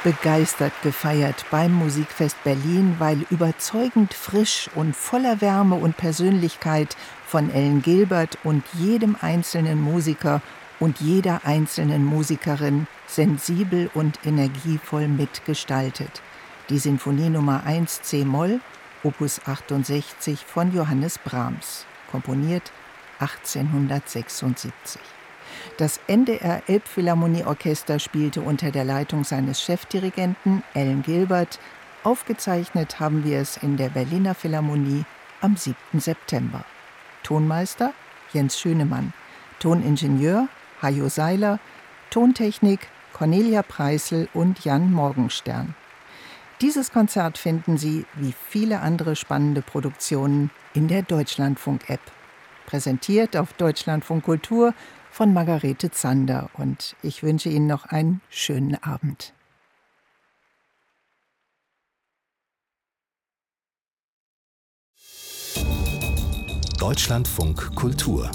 begeistert gefeiert beim Musikfest Berlin, weil überzeugend frisch und voller Wärme und Persönlichkeit von Ellen Gilbert und jedem einzelnen Musiker und jeder einzelnen Musikerin sensibel und energievoll mitgestaltet. Die Sinfonie Nummer 1 C-Moll, Opus 68 von Johannes Brahms, komponiert 1876. Das NDR Elbphilharmonieorchester spielte unter der Leitung seines Chefdirigenten Ellen Gilbert. Aufgezeichnet haben wir es in der Berliner Philharmonie am 7. September. Tonmeister Jens Schönemann, Toningenieur Hajo Seiler, Tontechnik Cornelia Preissl und Jan Morgenstern. Dieses Konzert finden Sie, wie viele andere spannende Produktionen, in der Deutschlandfunk-App. Präsentiert auf Deutschlandfunk Kultur von Margarete Zander. Und ich wünsche Ihnen noch einen schönen Abend. Deutschlandfunk Kultur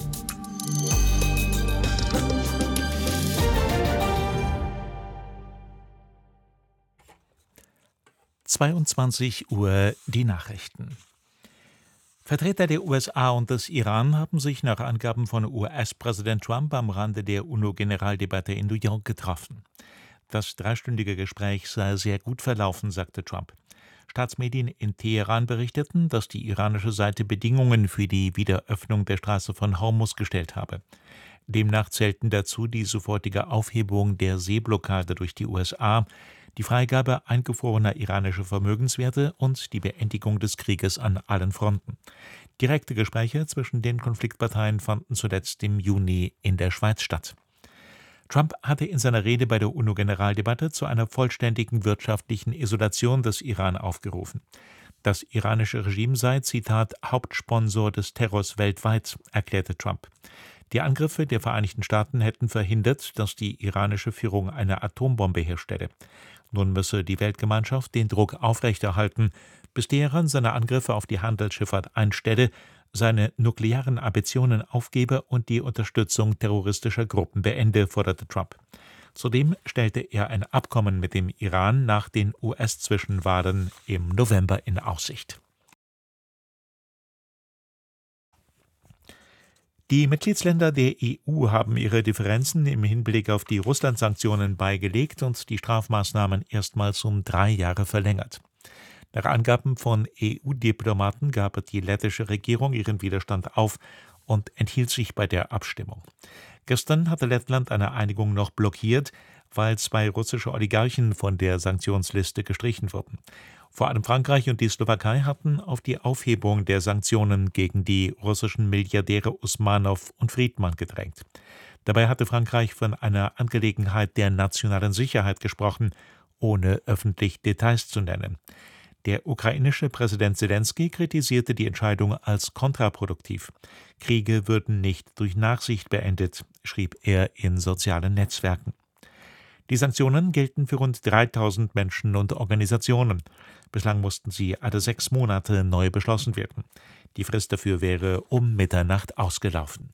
22 Uhr die Nachrichten. Vertreter der USA und des Iran haben sich nach Angaben von US-Präsident Trump am Rande der UNO-Generaldebatte in New York getroffen. Das dreistündige Gespräch sei sehr gut verlaufen, sagte Trump. Staatsmedien in Teheran berichteten, dass die iranische Seite Bedingungen für die Wiederöffnung der Straße von Hormuz gestellt habe. Demnach zählten dazu die sofortige Aufhebung der Seeblockade durch die USA, die Freigabe eingefrorener iranischer Vermögenswerte und die Beendigung des Krieges an allen Fronten. Direkte Gespräche zwischen den Konfliktparteien fanden zuletzt im Juni in der Schweiz statt. Trump hatte in seiner Rede bei der UNO-Generaldebatte zu einer vollständigen wirtschaftlichen Isolation des Iran aufgerufen. Das iranische Regime sei, Zitat, Hauptsponsor des Terrors weltweit, erklärte Trump. Die Angriffe der Vereinigten Staaten hätten verhindert, dass die iranische Führung eine Atombombe herstelle. Nun müsse die Weltgemeinschaft den Druck aufrechterhalten, bis Teheran seine Angriffe auf die Handelsschifffahrt einstelle, seine nuklearen Ambitionen aufgebe und die Unterstützung terroristischer Gruppen beende, forderte Trump. Zudem stellte er ein Abkommen mit dem Iran nach den US-Zwischenwahlen im November in Aussicht. Die Mitgliedsländer der EU haben ihre Differenzen im Hinblick auf die Russland-Sanktionen beigelegt und die Strafmaßnahmen erstmals um 3 Jahre verlängert. Nach Angaben von EU-Diplomaten gab die lettische Regierung ihren Widerstand auf und enthielt sich bei der Abstimmung. Gestern hatte Lettland eine Einigung noch blockiert, weil 2 russische Oligarchen von der Sanktionsliste gestrichen wurden. Vor allem Frankreich und die Slowakei hatten auf die Aufhebung der Sanktionen gegen die russischen Milliardäre Usmanow und Friedmann gedrängt. Dabei hatte Frankreich von einer Angelegenheit der nationalen Sicherheit gesprochen, ohne öffentlich Details zu nennen. Der ukrainische Präsident Selenskyj kritisierte die Entscheidung als kontraproduktiv. Kriege würden nicht durch Nachsicht beendet, schrieb er in sozialen Netzwerken. Die Sanktionen gelten für rund 3000 Menschen und Organisationen. Bislang mussten sie alle 6 Monate neu beschlossen werden. Die Frist dafür wäre um Mitternacht ausgelaufen.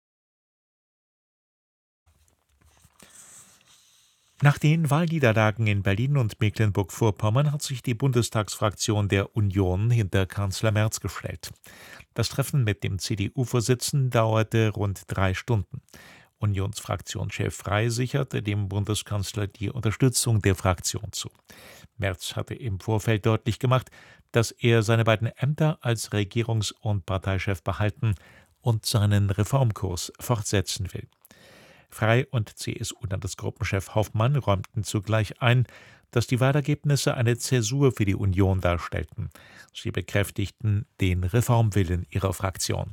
Nach den Wahlniederlagen in Berlin und Mecklenburg-Vorpommern hat sich die Bundestagsfraktion der Union hinter Kanzler Merz gestellt. Das Treffen mit dem CDU-Vorsitzenden dauerte rund 3 Stunden. Unionsfraktionschef Frey sicherte dem Bundeskanzler die Unterstützung der Fraktion zu. Merz hatte im Vorfeld deutlich gemacht, dass er seine beiden Ämter als Regierungs- und Parteichef behalten und seinen Reformkurs fortsetzen will. Frey und CSU-Landesgruppenchef Hoffmann räumten zugleich ein, dass die Wahlergebnisse eine Zäsur für die Union darstellten. Sie bekräftigten den Reformwillen ihrer Fraktion.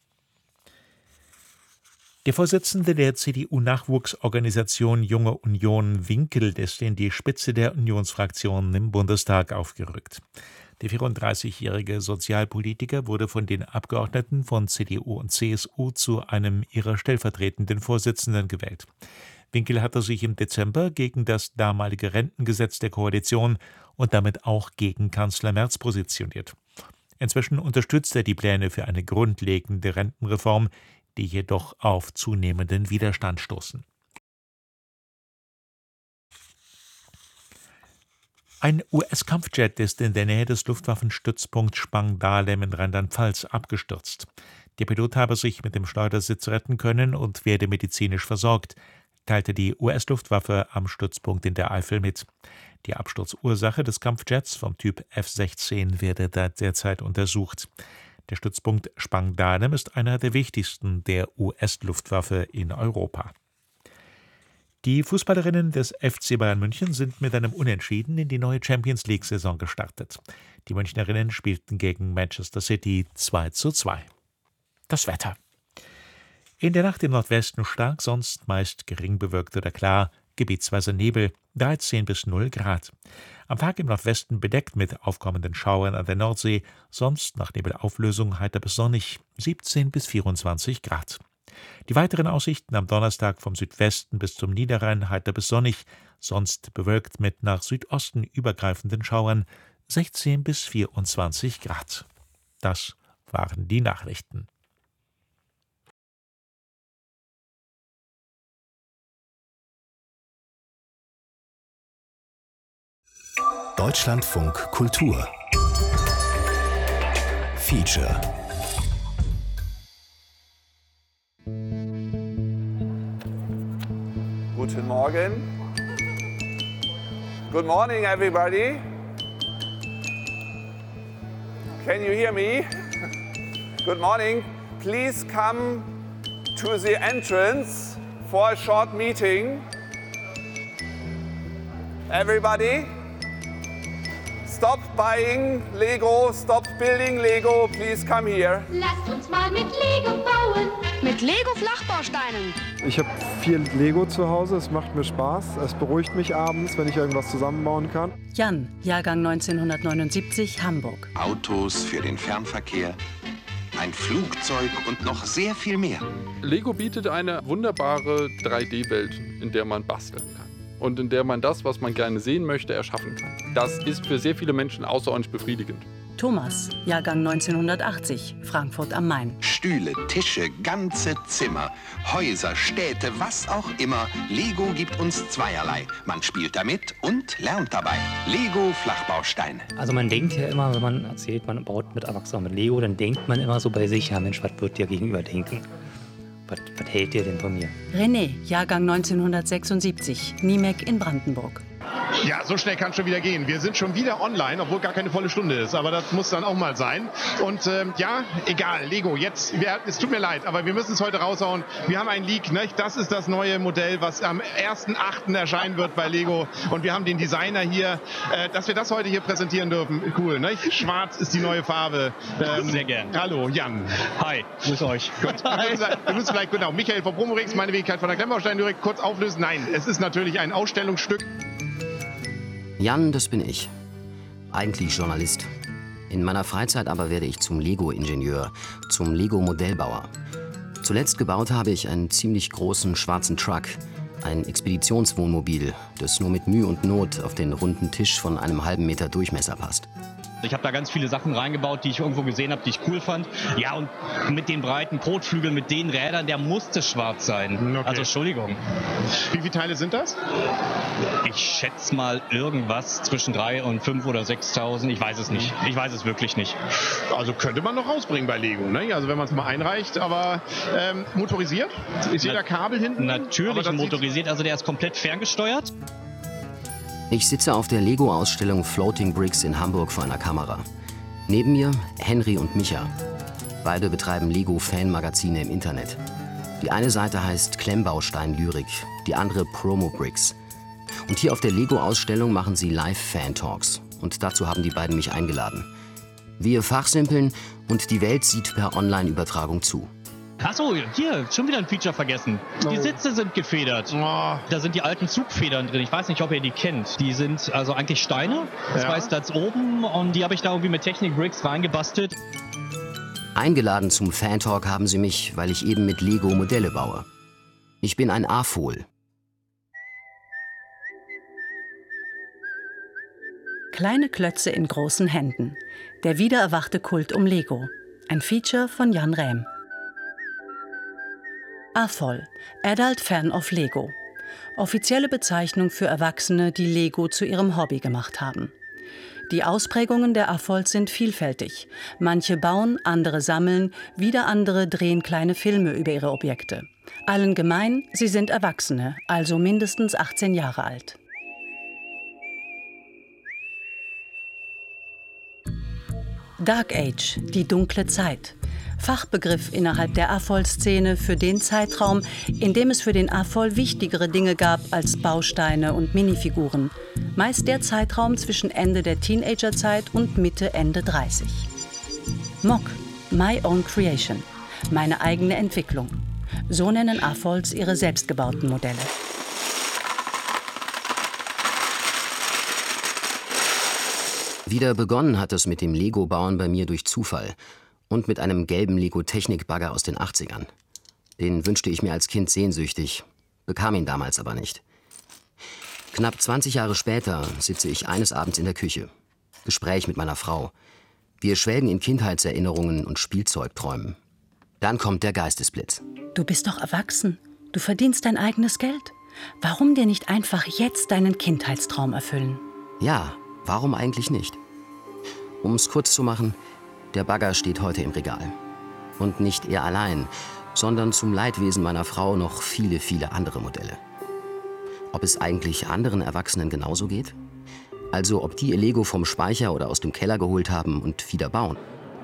Der Vorsitzende der CDU-Nachwuchsorganisation Junge Union, Winkel, ist in die Spitze der Unionsfraktion im Bundestag aufgerückt. Der 34-jährige Sozialpolitiker wurde von den Abgeordneten von CDU und CSU zu einem ihrer stellvertretenden Vorsitzenden gewählt. Winkel hatte sich im Dezember gegen das damalige Rentengesetz der Koalition und damit auch gegen Kanzler Merz positioniert. Inzwischen unterstützt er die Pläne für eine grundlegende Rentenreform, die jedoch auf zunehmenden Widerstand stoßen. Ein US-Kampfjet ist in der Nähe des Luftwaffenstützpunkts Spangdahlem in Rheinland-Pfalz abgestürzt. Der Pilot habe sich mit dem Schleudersitz retten können und werde medizinisch versorgt, teilte die US-Luftwaffe am Stützpunkt in der Eifel mit. Die Absturzursache des Kampfjets vom Typ F-16 werde derzeit untersucht. Der Stützpunkt Spangdahlem ist einer der wichtigsten der US-Luftwaffe in Europa. Die Fußballerinnen des FC Bayern München sind mit einem Unentschieden in die neue Champions-League-Saison gestartet. Die Münchnerinnen spielten gegen Manchester City 2:2. Das Wetter. In der Nacht im Nordwesten stark, sonst meist gering bewölkt oder klar, gebietsweise Nebel, 13 bis 0 Grad. Am Tag im Nordwesten bedeckt mit aufkommenden Schauern an der Nordsee, sonst nach Nebelauflösung heiter bis sonnig, 17 bis 24 Grad. Die weiteren Aussichten am Donnerstag vom Südwesten bis zum Niederrhein heiter bis sonnig, sonst bewölkt mit nach Südosten übergreifenden Schauern, 16 bis 24 Grad. Das waren die Nachrichten. Deutschlandfunk Kultur Feature. Guten Morgen. Good morning, everybody. Can you hear me? Good morning. Please come to the entrance for a short meeting. Everybody, stop buying Lego, stop building Lego, please come here. Lasst uns mal mit Lego bauen. Mit Lego-Flachbausteinen. Ich habe viel Lego zu Hause, es macht mir Spaß. Es beruhigt mich abends, wenn ich irgendwas zusammenbauen kann. Jan, Jahrgang 1979, Hamburg. Autos für den Fernverkehr, ein Flugzeug und noch sehr viel mehr. Lego bietet eine wunderbare 3D-Welt, in der man basteln kann. Und in der man das, was man gerne sehen möchte, erschaffen kann. Das ist für sehr viele Menschen außerordentlich befriedigend. Thomas, Jahrgang 1980, Frankfurt am Main. Stühle, Tische, ganze Zimmer, Häuser, Städte, was auch immer. Lego gibt uns zweierlei. Man spielt damit und lernt dabei. Lego Flachbausteine. Also man denkt ja immer, wenn man erzählt, man baut mit Erwachsenen mit Lego, dann denkt man immer so bei sich, ja Mensch, was wird dir gegenüber denken? Was hält dir denn von mir? René, Jahrgang 1976, Niemek in Brandenburg. Ja, so schnell kann es schon wieder gehen. Wir sind schon wieder online, obwohl gar keine volle Stunde ist. Aber das muss dann auch mal sein. Und ja, egal, Lego, jetzt, es tut mir leid, aber wir müssen es heute raushauen. Wir haben ein Leak, ne? Das ist das neue Modell, was am 1.8. erscheinen wird bei Lego. Und wir haben den Designer hier, dass wir das heute hier präsentieren dürfen. Cool, ne? Schwarz ist die neue Farbe. Sehr gern. Hallo, Jan. Hi, grüß euch. Gut. Wir müssen vielleicht, genau, Michael von Promorix, meine Wenigkeit von der Klemmbaustein direkt kurz auflösen. Nein, es ist natürlich ein Ausstellungsstück. Jan, das bin ich. Eigentlich Journalist. In meiner Freizeit aber werde ich zum Lego-Ingenieur, zum Lego-Modellbauer. Zuletzt gebaut habe ich einen ziemlich großen schwarzen Truck, ein Expeditionswohnmobil, das nur mit Mühe und Not auf den runden Tisch von einem halben Meter Durchmesser passt. Ich habe da ganz viele Sachen reingebaut, die ich irgendwo gesehen habe, die ich cool fand. Ja, und mit den breiten Kotflügeln, mit den Rädern, der musste schwarz sein. Okay. Also Entschuldigung. Wie viele Teile sind das? Ich schätze mal irgendwas zwischen 3.000 und 5.000 oder 6.000. Ich weiß es nicht. Ich weiß es wirklich nicht. Also könnte man noch rausbringen bei Lego, ne? Also wenn man es mal einreicht. Aber motorisiert? Ist jeder Kabel hinten? Natürlich motorisiert. Also der ist komplett ferngesteuert. Ich sitze auf der Lego-Ausstellung Floating Bricks in Hamburg vor einer Kamera. Neben mir Henry und Micha. Beide betreiben Lego-Fan-Magazine im Internet. Die eine Seite heißt Klemmbaustein-Lyrik, die andere Promo-Bricks. Und hier auf der Lego-Ausstellung machen sie Live-Fan-Talks. Und dazu haben die beiden mich eingeladen. Wir fachsimpeln und die Welt sieht per Online-Übertragung zu. Achso, hier, schon wieder ein Feature vergessen. Die Sitze sind gefedert. Da sind die alten Zugfedern drin. Ich weiß nicht, ob ihr die kennt. Die sind also eigentlich Steine. Das heißt, da oben. Und die habe ich da irgendwie mit Technik-Bricks reingebastelt. Eingeladen zum Fan-Talk haben sie mich, weil ich eben mit Lego Modelle baue. Ich bin ein AFOL. Kleine Klötze in großen Händen. Der wiedererwachte Kult um Lego. Ein Feature von Jan Rähm. AFOL, Adult Fan of Lego. Offizielle Bezeichnung für Erwachsene, die Lego zu ihrem Hobby gemacht haben. Die Ausprägungen der AFOLs sind vielfältig. Manche bauen, andere sammeln, wieder andere drehen kleine Filme über ihre Objekte. Allen gemein, sie sind Erwachsene, also mindestens 18 Jahre alt. Dark Age, die dunkle Zeit. Fachbegriff innerhalb der AFOL-Szene für den Zeitraum, in dem es für den AFOL wichtigere Dinge gab als Bausteine und Minifiguren. Meist der Zeitraum zwischen Ende der Teenagerzeit und Mitte, Ende 30. MOC, My Own Creation, meine eigene Entwicklung. So nennen AFOLs ihre selbstgebauten Modelle. Wieder begonnen hat es mit dem Lego-Bauen bei mir durch Zufall und mit einem gelben Lego-Technik-Bagger aus den 80ern. Den wünschte ich mir als Kind sehnsüchtig, bekam ihn damals aber nicht. Knapp 20 Jahre später sitze ich eines Abends in der Küche. Gespräch mit meiner Frau. Wir schwelgen in Kindheitserinnerungen und Spielzeugträumen. Dann kommt der Geistesblitz. Du bist doch erwachsen. Du verdienst dein eigenes Geld. Warum dir nicht einfach jetzt deinen Kindheitstraum erfüllen? Ja, warum eigentlich nicht? Um es kurz zu machen, der Bagger steht heute im Regal. Und nicht er allein, sondern zum Leidwesen meiner Frau noch viele, viele andere Modelle. Ob es eigentlich anderen Erwachsenen genauso geht? Also ob die ihr Lego vom Speicher oder aus dem Keller geholt haben und wieder bauen.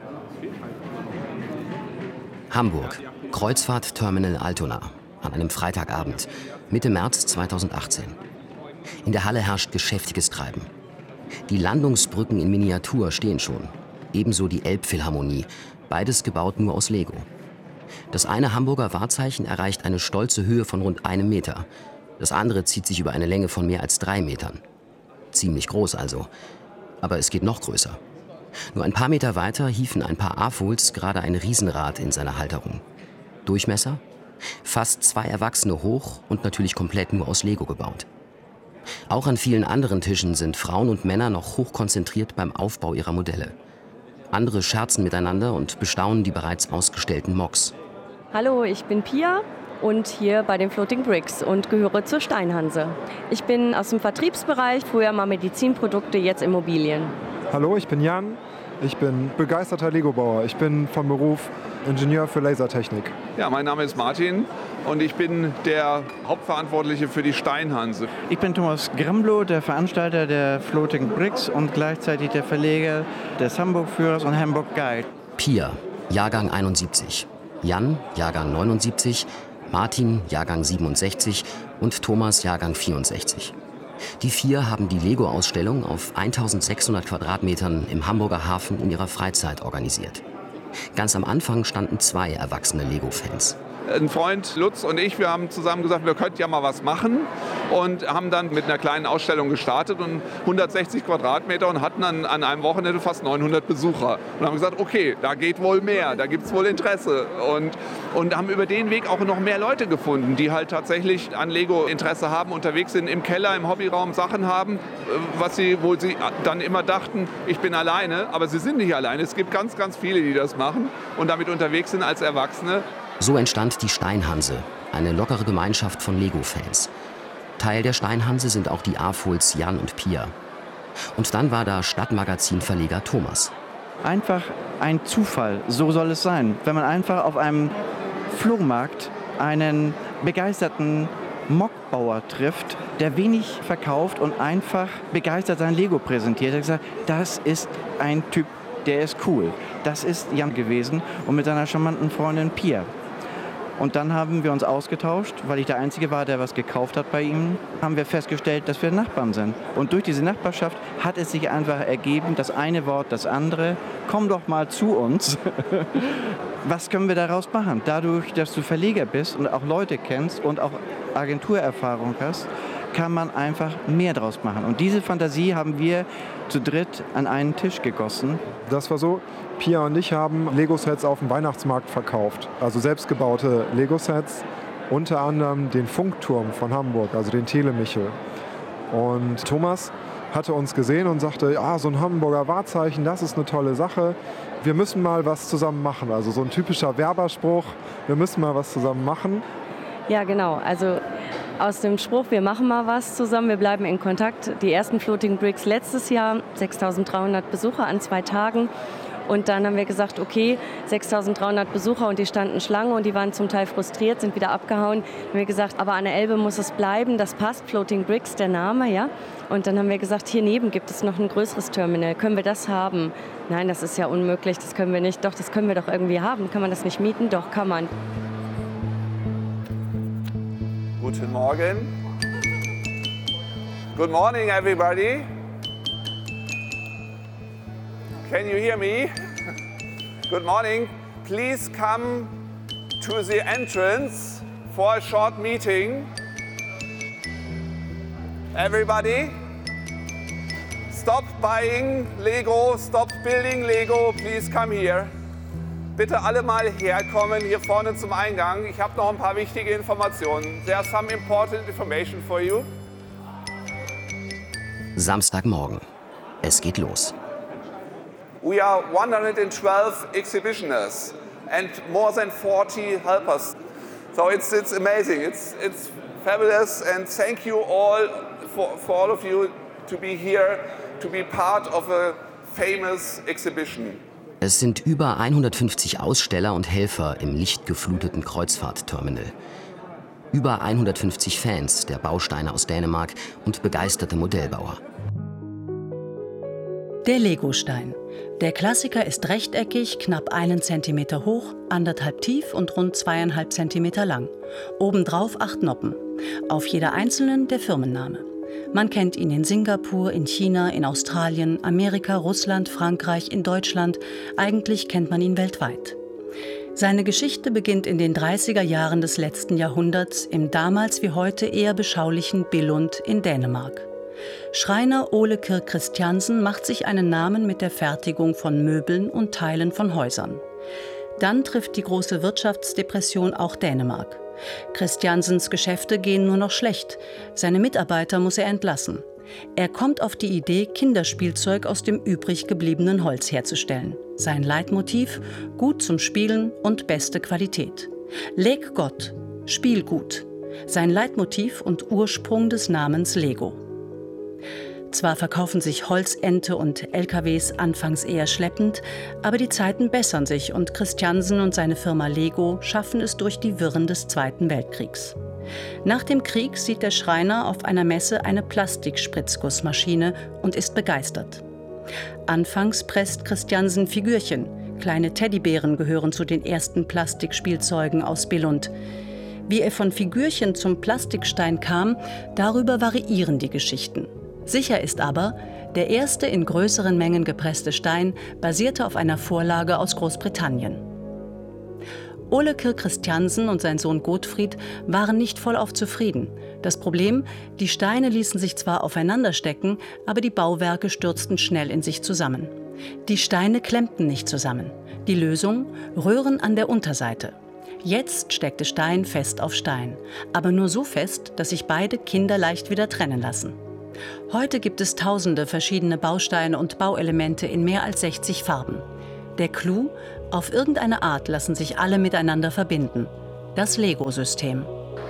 Hamburg, Kreuzfahrt Terminal Altona, an einem Freitagabend, Mitte März 2018. In der Halle herrscht geschäftiges Treiben. Die Landungsbrücken in Miniatur stehen schon. Ebenso die Elbphilharmonie, beides gebaut nur aus Lego. Das eine Hamburger Wahrzeichen erreicht eine stolze Höhe von rund 1 Meter. Das andere zieht sich über eine Länge von mehr als 3 Metern. Ziemlich groß also. Aber es geht noch größer. Nur ein paar Meter weiter hieven ein paar AFOLs gerade ein Riesenrad in seiner Halterung. Durchmesser? Fast 2 Erwachsene hoch und natürlich komplett nur aus Lego gebaut. Auch an vielen anderen Tischen sind Frauen und Männer noch hochkonzentriert beim Aufbau ihrer Modelle. Andere scherzen miteinander und bestaunen die bereits ausgestellten MOCs. Hallo, ich bin Pia und hier bei den Floating Bricks und gehöre zur Steinhanse. Ich bin aus dem Vertriebsbereich, früher mal Medizinprodukte, jetzt Immobilien. Hallo, ich bin Jan. Ich bin begeisterter Lego-Bauer. Ich bin von Beruf Ingenieur für Lasertechnik. Ja, mein Name ist Martin und ich bin der Hauptverantwortliche für die Steinhanse. Ich bin Thomas Grambloh, der Veranstalter der Floating Bricks und gleichzeitig der Verleger des Hamburg-Führers und Hamburg Guide. Pia, Jahrgang 71. Jan, Jahrgang 79. Martin, Jahrgang 67. Und Thomas, Jahrgang 64. Die 4 haben die Lego-Ausstellung auf 1600 Quadratmetern im Hamburger Hafen in ihrer Freizeit organisiert. Ganz am Anfang standen 2 erwachsene Lego-Fans. Ein Freund, Lutz und ich, wir haben zusammen gesagt, wir könnten ja mal was machen und haben dann mit einer kleinen Ausstellung gestartet und 160 Quadratmeter und hatten dann an einem Wochenende fast 900 Besucher. Und haben gesagt, okay, da geht wohl mehr, da gibt es wohl Interesse. Und haben über den Weg auch noch mehr Leute gefunden, die halt tatsächlich an Lego Interesse haben, unterwegs sind, im Keller, im Hobbyraum Sachen haben, wo sie dann immer dachten, ich bin alleine, aber sie sind nicht alleine. Es gibt ganz, ganz viele, die das machen und damit unterwegs sind als Erwachsene. So entstand die Steinhanse, eine lockere Gemeinschaft von Lego-Fans. Teil der Steinhanse sind auch die AFOLs Jan und Pia. Und dann war da Stadtmagazin-Verleger Thomas. Einfach ein Zufall, so soll es sein. Wenn man einfach auf einem Flohmarkt einen begeisterten Mockbauer trifft, der wenig verkauft und einfach begeistert sein Lego präsentiert. Er hat gesagt, das ist ein Typ, der ist cool. Das ist Jan gewesen und mit seiner charmanten Freundin Pia. Und dann haben wir uns ausgetauscht, weil ich der Einzige war, der was gekauft hat bei ihm, haben wir festgestellt, dass wir Nachbarn sind. Und durch diese Nachbarschaft hat es sich einfach ergeben, das eine Wort, das andere, komm doch mal zu uns. Was können wir daraus machen? Dadurch, dass du Verleger bist und auch Leute kennst und auch Agenturerfahrung hast, kann man einfach mehr draus machen. Und diese Fantasie haben wir zu dritt an einen Tisch gegossen. Das war so, Pia und ich haben Lego-Sets auf dem Weihnachtsmarkt verkauft. Also selbstgebaute Lego-Sets, unter anderem den Funkturm von Hamburg, also den Telemichel. Und Thomas hatte uns gesehen und sagte, ja, so ein Hamburger Wahrzeichen, das ist eine tolle Sache. Wir müssen mal was zusammen machen. Also so ein typischer Werberspruch, wir müssen mal was zusammen machen. Ja, genau. Also aus dem Spruch, wir machen mal was zusammen, wir bleiben in Kontakt. Die ersten Floating Bricks letztes Jahr, 6.300 Besucher an 2 Tagen. Und dann haben wir gesagt, okay, 6.300 Besucher und die standen Schlange und die waren zum Teil frustriert, sind wieder abgehauen. Dann haben wir gesagt, aber an der Elbe muss es bleiben, das passt, Floating Bricks, der Name, ja. Und dann haben wir gesagt, hier neben gibt es noch ein größeres Terminal, können wir das haben? Nein, das ist ja unmöglich, das können wir nicht. Doch, das können wir doch irgendwie haben. Kann man das nicht mieten? Doch, kann man. Guten Morgen. Good morning, everybody. Can you hear me? Good morning. Please come to the entrance for a short meeting. Everybody, stop buying Lego, stop building Lego, please come here. Bitte alle mal herkommen, hier vorne zum Eingang. Ich habe noch ein paar wichtige Informationen. There are some important information for you. Samstagmorgen. Es geht los. We are 112 exhibitionists and more than 40 helpers. So it's amazing, it's fabulous, and thank you all for all of you to be here, to be part of a famous exhibition. Es sind über 150 Aussteller und Helfer im lichtgefluteten Kreuzfahrtterminal. Über 150 Fans der Bausteine aus Dänemark und begeisterte Modellbauer. Der Legostein. Der Klassiker ist rechteckig, knapp 1 Zentimeter hoch, 1,5 tief und rund 2,5 Zentimeter lang. Obendrauf 8 Noppen. Auf jeder einzelnen der Firmenname. Man kennt ihn in Singapur, in China, in Australien, Amerika, Russland, Frankreich, in Deutschland. Eigentlich kennt man ihn weltweit. Seine Geschichte beginnt in den 30er Jahren des letzten Jahrhunderts im damals wie heute eher beschaulichen Billund in Dänemark. Schreiner Ole Kirk Christiansen macht sich einen Namen mit der Fertigung von Möbeln und Teilen von Häusern. Dann trifft die große Wirtschaftsdepression auch Dänemark. Christiansens Geschäfte gehen nur noch schlecht. Seine Mitarbeiter muss er entlassen. Er kommt auf die Idee, Kinderspielzeug aus dem übrig gebliebenen Holz herzustellen. Sein Leitmotiv: gut zum Spielen und beste Qualität. Leg Gott, Spiel gut. Sein Leitmotiv und Ursprung des Namens Lego. Zwar verkaufen sich Holzente und LKWs anfangs eher schleppend, aber die Zeiten bessern sich und Christiansen und seine Firma Lego schaffen es durch die Wirren des Zweiten Weltkriegs. Nach dem Krieg sieht der Schreiner auf einer Messe eine Plastikspritzgussmaschine und ist begeistert. Anfangs presst Christiansen Figürchen. Kleine Teddybären gehören zu den ersten Plastikspielzeugen aus Billund. Wie er von Figürchen zum Plastikstein kam, darüber variieren die Geschichten. Sicher ist aber, der erste in größeren Mengen gepresste Stein basierte auf einer Vorlage aus Großbritannien. Ole Kirk Christiansen und sein Sohn Gottfried waren nicht vollauf zufrieden. Das Problem: die Steine ließen sich zwar aufeinander stecken, aber die Bauwerke stürzten schnell in sich zusammen. Die Steine klemmten nicht zusammen. Die Lösung: Röhren an der Unterseite. Jetzt steckte Stein fest auf Stein, aber nur so fest, dass sich beide kinderleicht wieder trennen lassen. Heute gibt es tausende verschiedene Bausteine und Bauelemente in mehr als 60 Farben. Der Clou: auf irgendeine Art lassen sich alle miteinander verbinden. Das Lego-System.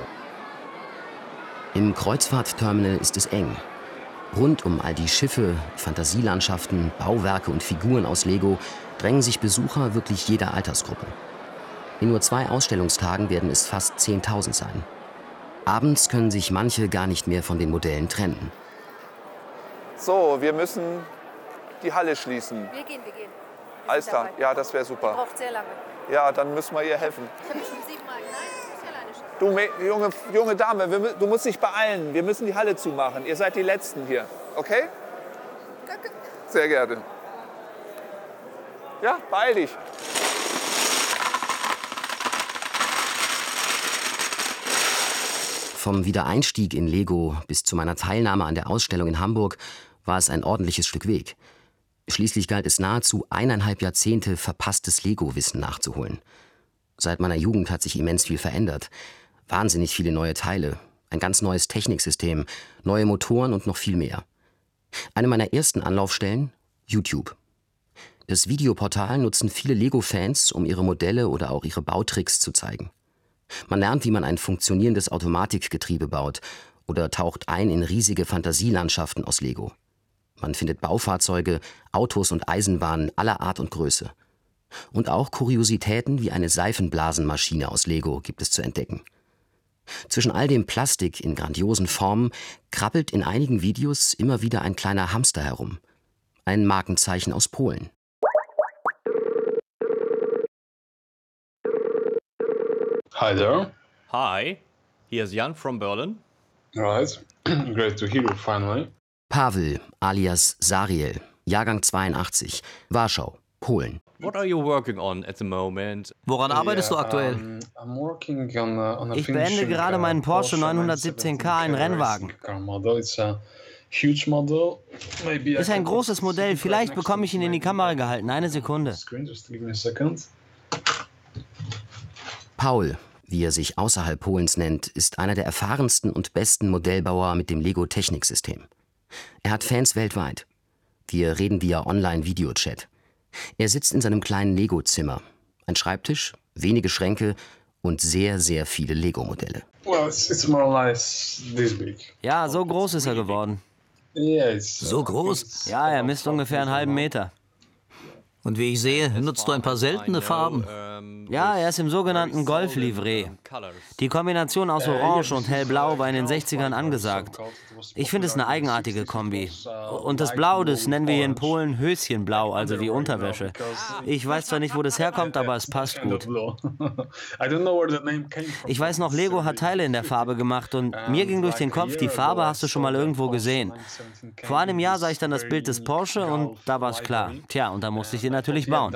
Im Kreuzfahrtterminal ist es eng. Rund um all die Schiffe, Fantasielandschaften, Bauwerke und Figuren aus Lego drängen sich Besucher wirklich jeder Altersgruppe. In nur 2 Ausstellungstagen werden es fast 10.000 sein. Abends können sich manche gar nicht mehr von den Modellen trennen. So, wir müssen die Halle schließen. Wir gehen. Alles klar, ja, das wäre super. Ihr braucht sehr lange. Ja, dann müssen wir ihr helfen. Ich habe schon 7-mal. Nein, das muss ich alleine schaffen. Du, junge Dame, du musst dich beeilen. Wir müssen die Halle zumachen. Ihr seid die Letzten hier, okay? Danke. Sehr gerne. Ja, beeil dich. Vom Wiedereinstieg in Lego bis zu meiner Teilnahme an der Ausstellung in Hamburg war es ein ordentliches Stück Weg. Schließlich galt es nahezu 1,5 Jahrzehnte verpasstes Lego-Wissen nachzuholen. Seit meiner Jugend hat sich immens viel verändert. Wahnsinnig viele neue Teile, ein ganz neues Techniksystem, neue Motoren und noch viel mehr. Eine meiner ersten Anlaufstellen: YouTube. Das Videoportal nutzen viele Lego-Fans, um ihre Modelle oder auch ihre Bautricks zu zeigen. Man lernt, wie man ein funktionierendes Automatikgetriebe baut oder taucht ein in riesige Fantasielandschaften aus Lego. Man findet Baufahrzeuge, Autos und Eisenbahnen aller Art und Größe. Und auch Kuriositäten wie eine Seifenblasenmaschine aus Lego gibt es zu entdecken. Zwischen all dem Plastik in grandiosen Formen krabbelt in einigen Videos immer wieder ein kleiner Hamster herum. Ein Markenzeichen aus Polen. Hi there. Hi, here's Jan from Berlin. Right, great to hear you finally. Paweł alias Sariel, Jahrgang 82, Warschau, Polen. What are you working on at the moment? Woran arbeitest du aktuell? Ich beende gerade meinen Porsche 917K, einen Rennwagen. Ist ein großes Modell, vielleicht bekomme ich ihn in die Kamera gehalten. Eine Sekunde. Paul, wie er sich außerhalb Polens nennt, ist einer der erfahrensten und besten Modellbauer mit dem Lego-Techniksystem. Er hat Fans weltweit. Wir reden via Online-Videochat. Er sitzt in seinem kleinen Lego-Zimmer. Ein Schreibtisch, wenige Schränke und sehr, sehr viele Lego-Modelle. Ja, so groß ist er geworden. So groß? Ja, er misst ungefähr einen halben Meter. Und wie ich sehe, nutzt du ein paar seltene Farben. Ja, er ist im sogenannten Golf-Livree. Die Kombination aus Orange und Hellblau war in den 60ern angesagt. Ich finde es eine eigenartige Kombi. Und das Blau, das nennen wir hier in Polen Höschenblau, also wie Unterwäsche. Ich weiß zwar nicht, wo das herkommt, aber es passt gut. Ich weiß noch, Lego hat Teile in der Farbe gemacht und mir ging durch den Kopf, die Farbe hast du schon mal irgendwo gesehen. Vor einem Jahr sah ich dann das Bild des Porsche und da war es klar. Tja, und da musste ich den natürlich bauen.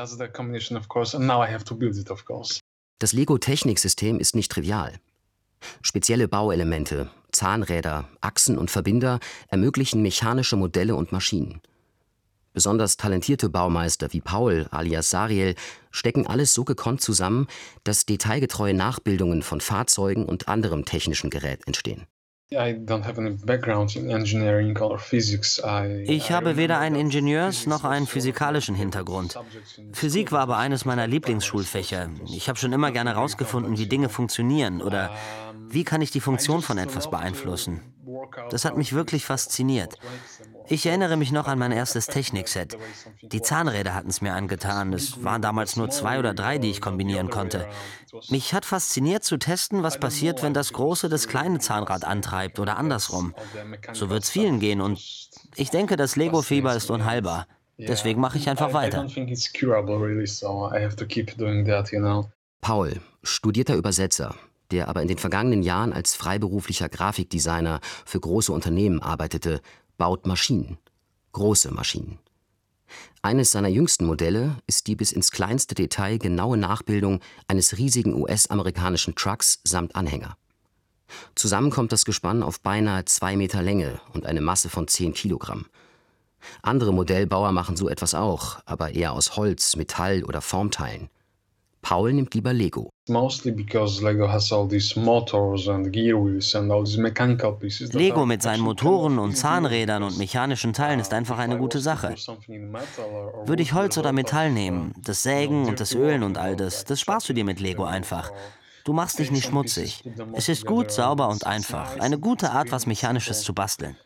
Das Lego-Techniksystem ist nicht trivial. Spezielle Bauelemente, Zahnräder, Achsen und Verbinder ermöglichen mechanische Modelle und Maschinen. Besonders talentierte Baumeister wie Paul alias Sariel stecken alles so gekonnt zusammen, dass detailgetreue Nachbildungen von Fahrzeugen und anderem technischen Gerät entstehen. Ich habe weder einen Ingenieurs- noch einen physikalischen Hintergrund. Physik war aber eines meiner Lieblingsschulfächer. Ich habe schon immer gerne herausgefunden, wie Dinge funktionieren oder wie kann ich die Funktion von etwas beeinflussen. Das hat mich wirklich fasziniert. Ich erinnere mich noch an mein erstes Technikset. Die Zahnräder hatten es mir angetan. Es waren damals nur 2 oder 3, die ich kombinieren konnte. Mich hat fasziniert zu testen, was passiert, wenn das große das kleine Zahnrad antreibt oder andersrum. So wird es vielen gehen und ich denke, das Lego-Fieber ist unheilbar. Deswegen mache ich einfach weiter. Paul, studierter Übersetzer, der aber in den vergangenen Jahren als freiberuflicher Grafikdesigner für große Unternehmen arbeitete, baut Maschinen. Große Maschinen. Eines seiner jüngsten Modelle ist die bis ins kleinste Detail genaue Nachbildung eines riesigen US-amerikanischen Trucks samt Anhänger. Zusammen kommt das Gespann auf beinahe 2 Meter Länge und eine Masse von 10 Kilogramm. Andere Modellbauer machen so etwas auch, aber eher aus Holz, Metall oder Formteilen. Paul nimmt lieber Lego. Lego mit seinen Motoren und Zahnrädern und mechanischen Teilen ist einfach eine gute Sache. Würde ich Holz oder Metall nehmen, das Sägen und das Ölen und all das, das sparst du dir mit Lego einfach. Du machst dich nicht schmutzig. Es ist gut, sauber und einfach. Eine gute Art, was Mechanisches zu basteln.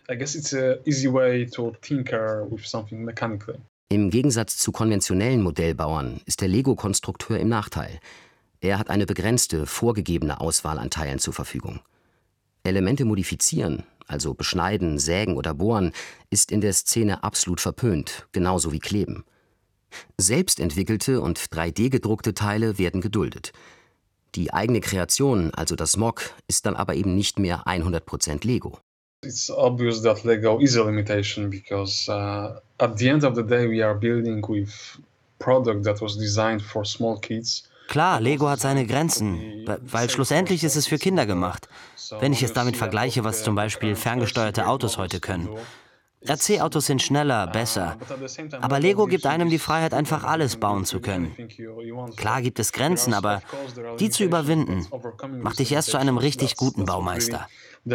Im Gegensatz zu konventionellen Modellbauern ist der Lego-Konstrukteur im Nachteil. Er hat eine begrenzte, vorgegebene Auswahl an Teilen zur Verfügung. Elemente modifizieren, also beschneiden, sägen oder bohren, ist in der Szene absolut verpönt, genauso wie Kleben. Selbstentwickelte und 3D-gedruckte Teile werden geduldet. Die eigene Kreation, also das MOC, ist dann aber eben nicht mehr 100% Lego. It's obvious that Lego is a limitation because at the end of the day we are building with product that was designed for small kids. Klar, Lego hat seine Grenzen, weil schlussendlich ist es für Kinder gemacht. Wenn ich es damit vergleiche, was zum Beispiel ferngesteuerte Autos heute können. RC-Autos sind schneller, besser. Aber Lego gibt einem die Freiheit, einfach alles bauen zu können. Klar gibt es Grenzen, aber die zu überwinden, macht dich erst zu einem richtig guten Baumeister.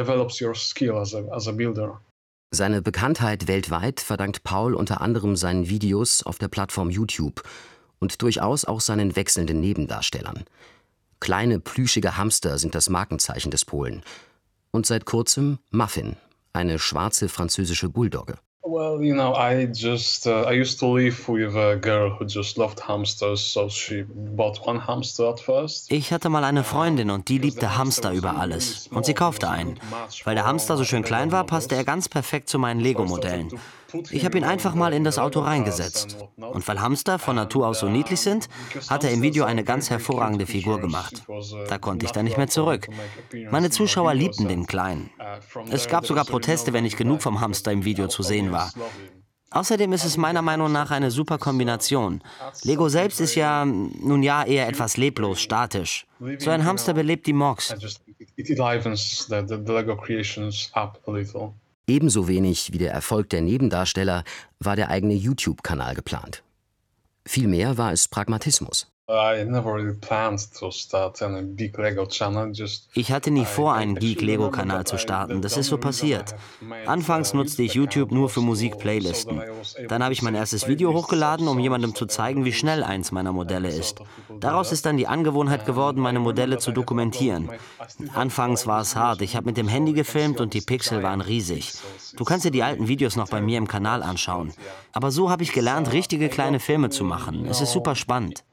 Seine Bekanntheit weltweit verdankt Paul unter anderem seinen Videos auf der Plattform YouTube und durchaus auch seinen wechselnden Nebendarstellern. Kleine, plüschige Hamster sind das Markenzeichen des Polen. Und seit kurzem Muffin, eine schwarze französische Bulldogge. Well, you know, I used to live with a girl who just loved hamsters, so she bought one hamster at first. Ich hatte mal eine Freundin und die liebte Hamster über alles. Und sie kaufte einen. Weil der Hamster so schön klein war, passte er ganz perfekt zu meinen Lego-Modellen. Ich habe ihn einfach mal in das Auto reingesetzt. Und weil Hamster von Natur aus so niedlich sind, hat er im Video eine ganz hervorragende Figur gemacht. Da konnte ich dann nicht mehr zurück. Meine Zuschauer liebten den Kleinen. Es gab sogar Proteste, wenn nicht genug vom Hamster im Video zu sehen war. Außerdem ist es meiner Meinung nach eine super Kombination. Lego selbst ist ja, nun ja, eher etwas leblos, statisch. So ein Hamster belebt die Mocs. Ebenso wenig wie der Erfolg der Nebendarsteller war der eigene YouTube-Kanal geplant. Vielmehr war es Pragmatismus. Ich hatte nie vor, einen Geek-Lego-Kanal zu starten. Das ist so passiert. Anfangs nutzte ich YouTube nur für Musik-Playlisten. Dann habe ich mein erstes Video hochgeladen, um jemandem zu zeigen, wie schnell eins meiner Modelle ist. Daraus ist dann die Angewohnheit geworden, meine Modelle zu dokumentieren. Anfangs war es hart. Ich habe mit dem Handy gefilmt und die Pixel waren riesig. Du kannst dir die alten Videos noch bei mir im Kanal anschauen. Aber so habe ich gelernt, richtige kleine Filme zu machen. Es ist super spannend.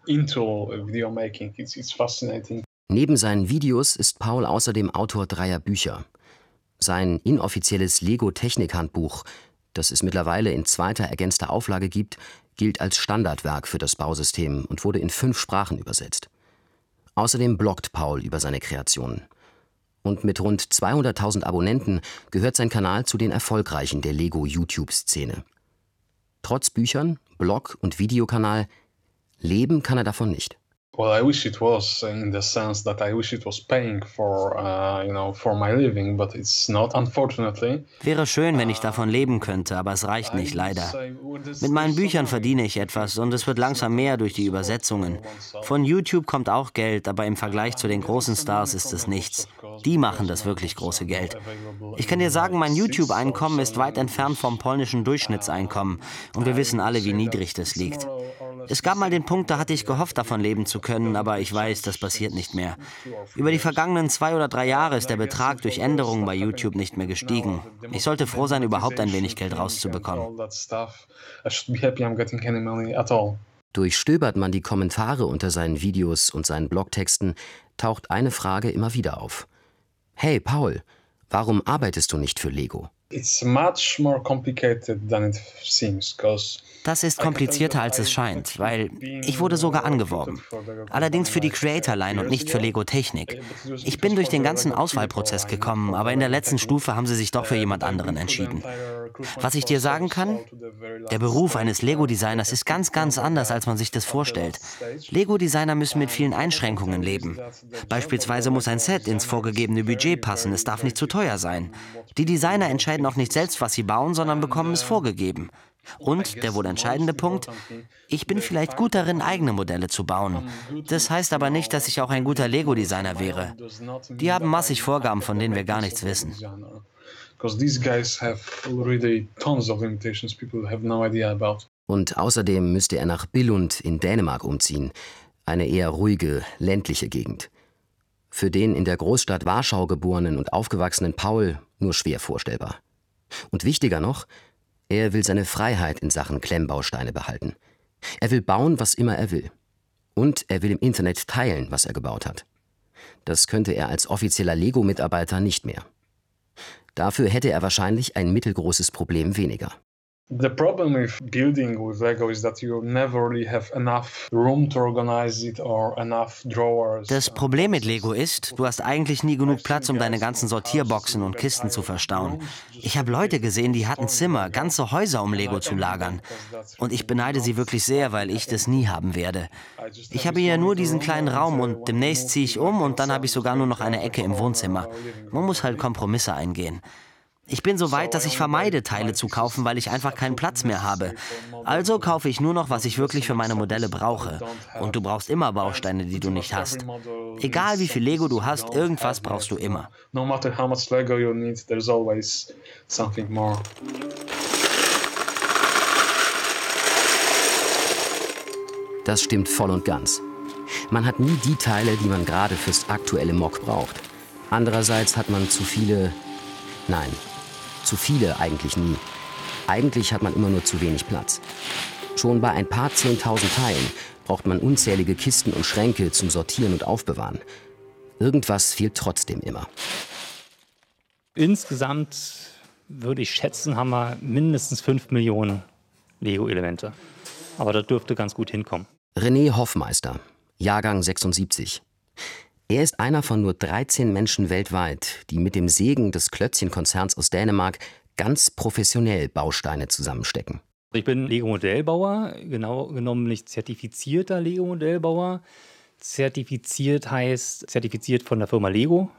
Neben seinen Videos ist Paul außerdem Autor 3 Bücher. Sein inoffizielles Lego-Technik-Handbuch, das es mittlerweile in 2. ergänzter Auflage gibt, gilt als Standardwerk für das Bausystem und wurde in 5 Sprachen übersetzt. Außerdem bloggt Paul über seine Kreationen. Und mit rund 200.000 Abonnenten gehört sein Kanal zu den erfolgreichen der Lego-YouTube-Szene. Trotz Büchern, Blog und Videokanal leben kann er davon nicht. Well, I wish it was, in the sense that I wish it was paying for my living, but it's not, unfortunately. Wäre schön, wenn ich davon leben könnte, aber es reicht nicht, leider. Mit meinen Büchern verdiene ich etwas und es wird langsam mehr durch die Übersetzungen. Von YouTube kommt auch Geld, aber im Vergleich zu den großen Stars ist es nichts. Die machen das wirklich große Geld. Ich kann dir sagen, mein YouTube-Einkommen ist weit entfernt vom polnischen Durchschnittseinkommen und wir wissen alle, wie niedrig das liegt. Es gab mal den Punkt, da hatte ich gehofft, davon leben zu können, aber ich weiß, das passiert nicht mehr. Über die vergangenen 2 oder 3 Jahre ist der Betrag durch Änderungen bei YouTube nicht mehr gestiegen. Ich sollte froh sein, überhaupt ein wenig Geld rauszubekommen. Durchstöbert man die Kommentare unter seinen Videos und seinen Blogtexten, taucht eine Frage immer wieder auf. Hey Paul, warum arbeitest du nicht für Lego? Das ist komplizierter, als es scheint, weil ich wurde sogar angeworben. Allerdings für die Creator Line und nicht für Lego Technik. Ich bin durch den ganzen Auswahlprozess gekommen, aber in der letzten Stufe haben sie sich doch für jemand anderen entschieden. Was ich dir sagen kann? Der Beruf eines Lego-Designers ist ganz, ganz anders, als man sich das vorstellt. Lego-Designer müssen mit vielen Einschränkungen leben. Beispielsweise muss ein Set ins vorgegebene Budget passen, es darf nicht zu teuer sein. Die Designer entscheiden auch nicht selbst, was sie bauen, sondern bekommen es vorgegeben. Und, der wohl entscheidende Punkt, ich bin vielleicht gut darin, eigene Modelle zu bauen. Das heißt aber nicht, dass ich auch ein guter Lego-Designer wäre. Die haben massig Vorgaben, von denen wir gar nichts wissen. Und außerdem müsste er nach Billund in Dänemark umziehen, eine eher ruhige, ländliche Gegend. Für den in der Großstadt Warschau geborenen und aufgewachsenen Paul nur schwer vorstellbar. Und wichtiger noch, er will seine Freiheit in Sachen Klemmbausteine behalten. Er will bauen, was immer er will. Und er will im Internet teilen, was er gebaut hat. Das könnte er als offizieller Lego-Mitarbeiter nicht mehr. Dafür hätte er wahrscheinlich ein mittelgroßes Problem weniger. The problem with building with Lego is that you never really have enough room to organize it or enough drawers. Das Problem mit Lego ist, du hast eigentlich nie genug Platz, um deine ganzen Sortierboxen und Kisten zu verstauen. Ich habe Leute gesehen, die hatten Zimmer, ganze Häuser, um Lego zu lagern. Und ich beneide sie wirklich sehr, weil ich das nie haben werde. Ich habe hier nur diesen kleinen Raum und demnächst ziehe ich um und dann habe ich sogar nur noch eine Ecke im Wohnzimmer. Man muss halt Kompromisse eingehen. Ich bin so weit, dass ich vermeide, Teile zu kaufen, weil ich einfach keinen Platz mehr habe. Also kaufe ich nur noch, was ich wirklich für meine Modelle brauche. Und du brauchst immer Bausteine, die du nicht hast. Egal wie viel Lego du hast, irgendwas brauchst du immer. No matter how much Lego you need, there's always something more. Das stimmt voll und ganz. Man hat nie die Teile, die man gerade fürs aktuelle Mock braucht. Andererseits hat man zu viele... Nein, zu viele eigentlich nie. Eigentlich hat man immer nur zu wenig Platz. Schon bei ein paar 10.000 Teilen braucht man unzählige Kisten und Schränke zum Sortieren und Aufbewahren. Irgendwas fehlt trotzdem immer. Insgesamt würde ich schätzen, haben wir mindestens 5 Millionen Lego-Elemente. Aber das dürfte ganz gut hinkommen. René Hoffmeister, Jahrgang 76. Er ist einer von nur 13 Menschen weltweit, die mit dem Segen des Klötzchen-Konzerns aus Dänemark ganz professionell Bausteine zusammenstecken. Ich bin Lego-Modellbauer, genau genommen nicht zertifizierter Lego-Modellbauer. Zertifiziert heißt zertifiziert von der Firma Lego.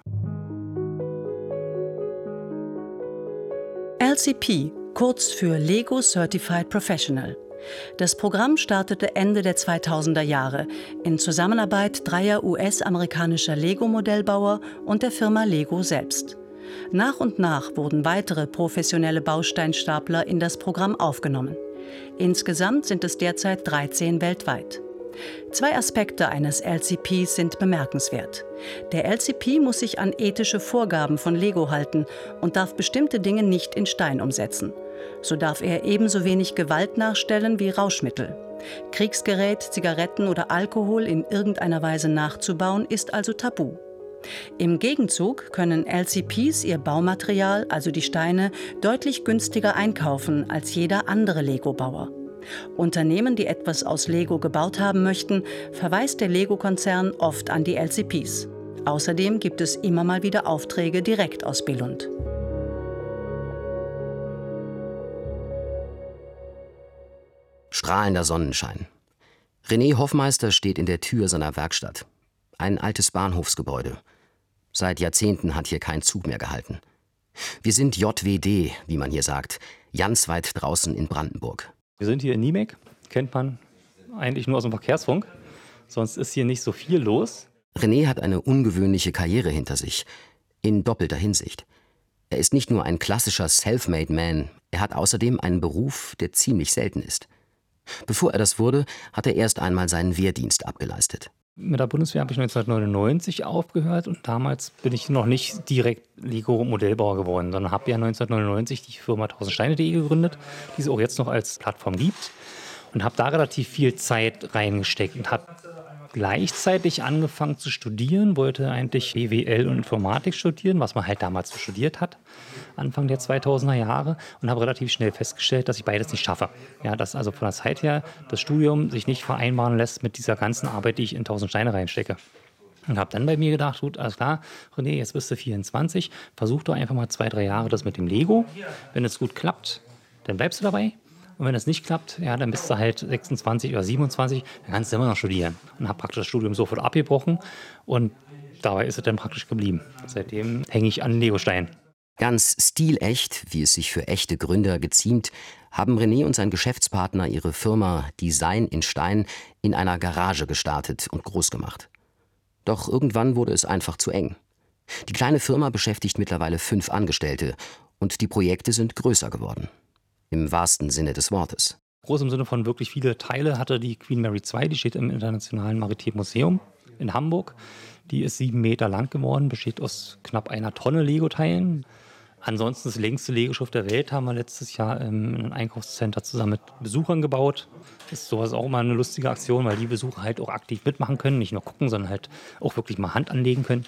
LCP, kurz für Lego Certified Professional. Das Programm startete Ende der 2000er Jahre in Zusammenarbeit 3 US-amerikanischer Lego-Modellbauer und der Firma Lego selbst. Nach und nach wurden weitere professionelle Bausteinstapler in das Programm aufgenommen. Insgesamt sind es derzeit 13 weltweit. 2 Aspekte eines LCPs sind bemerkenswert. Der LCP muss sich an ethische Vorgaben von Lego halten und darf bestimmte Dinge nicht in Stein umsetzen. So darf er ebenso wenig Gewalt nachstellen wie Rauschmittel. Kriegsgerät, Zigaretten oder Alkohol in irgendeiner Weise nachzubauen, ist also tabu. Im Gegenzug können LCPs ihr Baumaterial, also die Steine, deutlich günstiger einkaufen als jeder andere Lego-Bauer. Unternehmen, die etwas aus Lego gebaut haben möchten, verweist der Lego-Konzern oft an die LCPs. Außerdem gibt es immer mal wieder Aufträge direkt aus Billund. Strahlender Sonnenschein. René Hoffmeister steht in der Tür seiner Werkstatt. Ein altes Bahnhofsgebäude. Seit Jahrzehnten hat hier kein Zug mehr gehalten. Wir sind JWD, wie man hier sagt, ganz weit draußen in Brandenburg. Wir sind hier in Niemek, kennt man eigentlich nur aus dem Verkehrsfunk. Sonst ist hier nicht so viel los. René hat eine ungewöhnliche Karriere hinter sich, in doppelter Hinsicht. Er ist nicht nur ein klassischer Self-Made Man, er hat außerdem einen Beruf, der ziemlich selten ist. Bevor er das wurde, hat er erst einmal seinen Wehrdienst abgeleistet. Mit der Bundeswehr habe ich 1999 aufgehört und damals bin ich noch nicht direkt Lego-Modellbauer geworden, sondern habe ja 1999 die Firma 1000steine.de gegründet, die es auch jetzt noch als Plattform gibt, und habe da relativ viel Zeit reingesteckt und habe gleichzeitig angefangen zu studieren, wollte eigentlich BWL und Informatik studieren, was man halt damals so studiert hat, Anfang der 2000er Jahre, und habe relativ schnell festgestellt, dass ich beides nicht schaffe. Ja, dass also von der Zeit her das Studium sich nicht vereinbaren lässt mit dieser ganzen Arbeit, die ich in 1000 Steine reinstecke. Und habe dann bei mir gedacht, gut, alles klar, René, jetzt bist du 24, versuch doch einfach mal 2-3 Jahre das mit dem Lego. Wenn es gut klappt, dann bleibst du dabei. Und wenn es nicht klappt, ja, dann bist du halt 26 oder 27, dann kannst du immer noch studieren. Und habe praktisch das Studium sofort abgebrochen und dabei ist es dann praktisch geblieben. Seitdem hänge ich an Legosteinen. Ganz stilecht, wie es sich für echte Gründer geziemt, haben René und sein Geschäftspartner ihre Firma Design in Stein in einer Garage gestartet und groß gemacht. Doch irgendwann wurde es einfach zu eng. Die kleine Firma beschäftigt mittlerweile 5 Angestellte und die Projekte sind größer geworden. Im wahrsten Sinne des Wortes. Groß im Sinne von wirklich viele Teile hatte die Queen Mary 2, die steht im Internationalen Maritimen Museum in Hamburg. Die ist 7 Meter lang geworden, besteht aus knapp 1 Tonne Lego-Teilen. Ansonsten das längste Lego-Schiff der Welt haben wir letztes Jahr in einem Einkaufscenter zusammen mit Besuchern gebaut. Das ist sowas auch immer eine lustige Aktion, weil die Besucher halt auch aktiv mitmachen können, nicht nur gucken, sondern halt auch wirklich mal Hand anlegen können.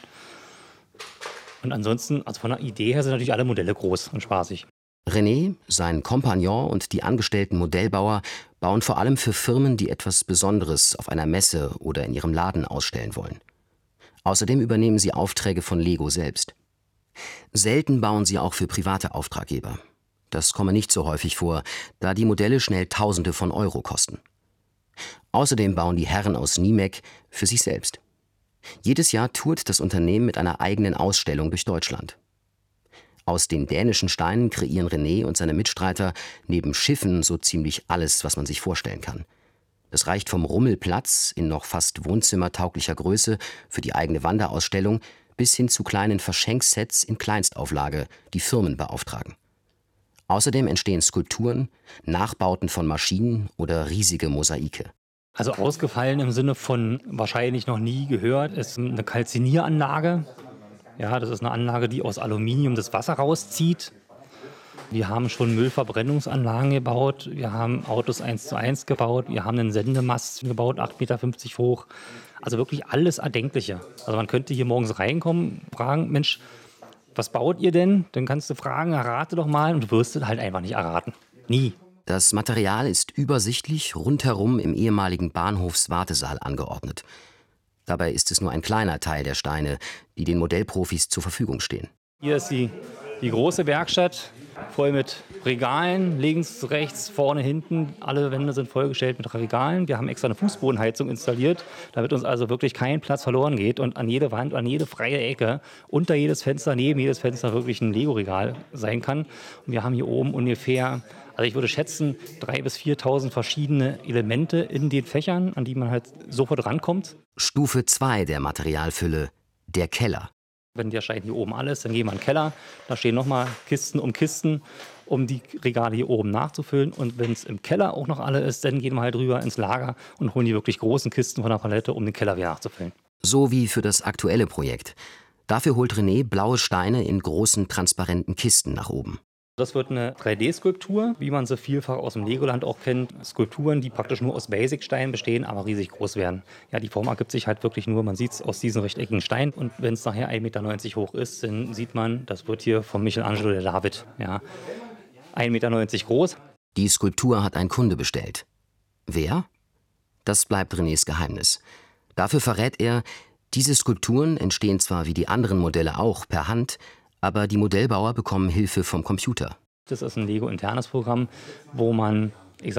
Und ansonsten, also von der Idee her sind natürlich alle Modelle groß und spaßig. René, sein Kompagnon und die angestellten Modellbauer bauen vor allem für Firmen, die etwas Besonderes auf einer Messe oder in ihrem Laden ausstellen wollen. Außerdem übernehmen sie Aufträge von Lego selbst. Selten bauen sie auch für private Auftraggeber. Das komme nicht so häufig vor, da die Modelle schnell Tausende von Euro kosten. Außerdem bauen die Herren aus Niemek für sich selbst. Jedes Jahr tourt das Unternehmen mit einer eigenen Ausstellung durch Deutschland. Aus den dänischen Steinen kreieren René und seine Mitstreiter neben Schiffen so ziemlich alles, was man sich vorstellen kann. Das reicht vom Rummelplatz in noch fast wohnzimmertauglicher Größe für die eigene Wanderausstellung bis hin zu kleinen Verschenksets in Kleinstauflage, die Firmen beauftragen. Außerdem entstehen Skulpturen, Nachbauten von Maschinen oder riesige Mosaike. Also ausgefallen im Sinne von wahrscheinlich noch nie gehört, ist eine Kalzinieranlage. Ja, das ist eine Anlage, die aus Aluminium das Wasser rauszieht. Wir haben schon Müllverbrennungsanlagen gebaut, wir haben Autos 1:1 gebaut, wir haben einen Sendemast gebaut, 8,50 Meter hoch. Also wirklich alles Erdenkliche. Also man könnte hier morgens reinkommen, fragen, Mensch, was baut ihr denn? Dann kannst du fragen, errate doch mal, und du wirst es halt einfach nicht erraten. Nie. Das Material ist übersichtlich rundherum im ehemaligen Bahnhofswartesaal angeordnet. Dabei ist es nur ein kleiner Teil der Steine, die den Modellprofis zur Verfügung stehen. Hier ist die große Werkstatt, voll mit Regalen, links, rechts, vorne, hinten. Alle Wände sind vollgestellt mit Regalen. Wir haben extra eine Fußbodenheizung installiert, damit uns also wirklich kein Platz verloren geht und an jede Wand, an jede freie Ecke, unter jedes Fenster, neben jedes Fenster wirklich ein Lego-Regal sein kann. Und wir haben hier oben ungefähr, also ich würde schätzen, 3.000 bis 4.000 verschiedene Elemente in den Fächern, an die man halt sofort rankommt. Stufe 2 der Materialfülle, der Keller. Wenn der Stein hier oben alles ist, dann gehen wir in den Keller. Da stehen nochmal Kisten, um die Regale hier oben nachzufüllen. Und wenn es im Keller auch noch alle ist, dann gehen wir halt rüber ins Lager und holen die wirklich großen Kisten von der Palette, um den Keller wieder nachzufüllen. So wie für das aktuelle Projekt. Dafür holt René blaue Steine in großen, transparenten Kisten nach oben. Das wird eine 3D-Skulptur, wie man sie vielfach aus dem Legoland auch kennt. Skulpturen, die praktisch nur aus Basic-Steinen bestehen, aber riesig groß werden. Ja, die Form ergibt sich halt wirklich nur, man sieht es aus diesen rechteckigen Steinen. Und wenn es nachher 1,90 Meter hoch ist, dann sieht man, das wird hier von Michelangelo der David. Ja, 1,90 Meter groß. Die Skulptur hat ein Kunde bestellt. Wer? Das bleibt Renés Geheimnis. Dafür verrät er, diese Skulpturen entstehen zwar wie die anderen Modelle auch per Hand, aber die Modellbauer bekommen Hilfe vom Computer. Das ist ein Lego-internes Programm, wo man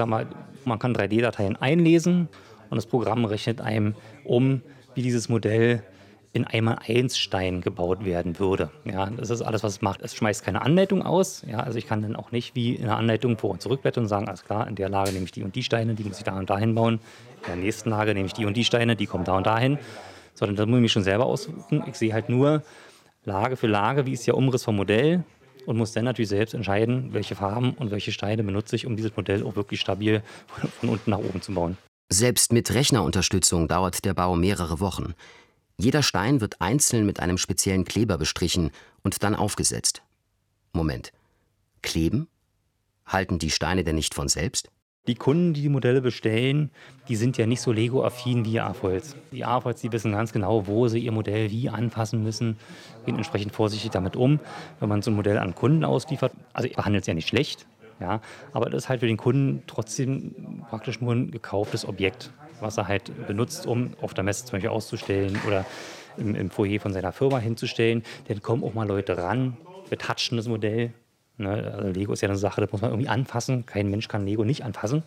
kann 3D-Dateien einlesen und das Programm rechnet einem wie dieses Modell in 1x1 Stein gebaut werden würde. Ja, das ist alles, was es macht. Es schmeißt keine Anleitung aus. Ja, also ich kann dann auch nicht wie in einer Anleitung vor- und zurückblättern und sagen, alles klar, in der Lage nehme ich die und die Steine, die muss ich da und dahin bauen. In der nächsten Lage nehme ich die und die Steine, die kommen da und dahin. Sondern da muss ich mich schon selber aussuchen. Ich sehe halt nur Lage für Lage, wie ist der Umriss vom Modell und muss dann natürlich selbst entscheiden, welche Farben und welche Steine benutze ich, um dieses Modell auch wirklich stabil von unten nach oben zu bauen. Selbst mit Rechnerunterstützung dauert der Bau mehrere Wochen. Jeder Stein wird einzeln mit einem speziellen Kleber bestrichen und dann aufgesetzt. Moment. Kleben? Halten die Steine denn nicht von selbst? Die Kunden, die die Modelle bestellen, die sind ja nicht so Lego-affin wie AFOLs. Die AFOLs, die wissen ganz genau, wo sie ihr Modell wie anfassen müssen, gehen entsprechend vorsichtig damit um. Wenn man so ein Modell an Kunden ausliefert, also ich behandle es ja nicht schlecht, ja, aber das ist halt für den Kunden trotzdem praktisch nur ein gekauftes Objekt, was er halt benutzt, um auf der Messe zum Beispiel auszustellen oder im Foyer von seiner Firma hinzustellen. Dann kommen auch mal Leute ran, betatschen das Modell. Also Lego ist ja eine Sache, das muss man irgendwie anfassen. Kein Mensch kann Lego nicht anfassen.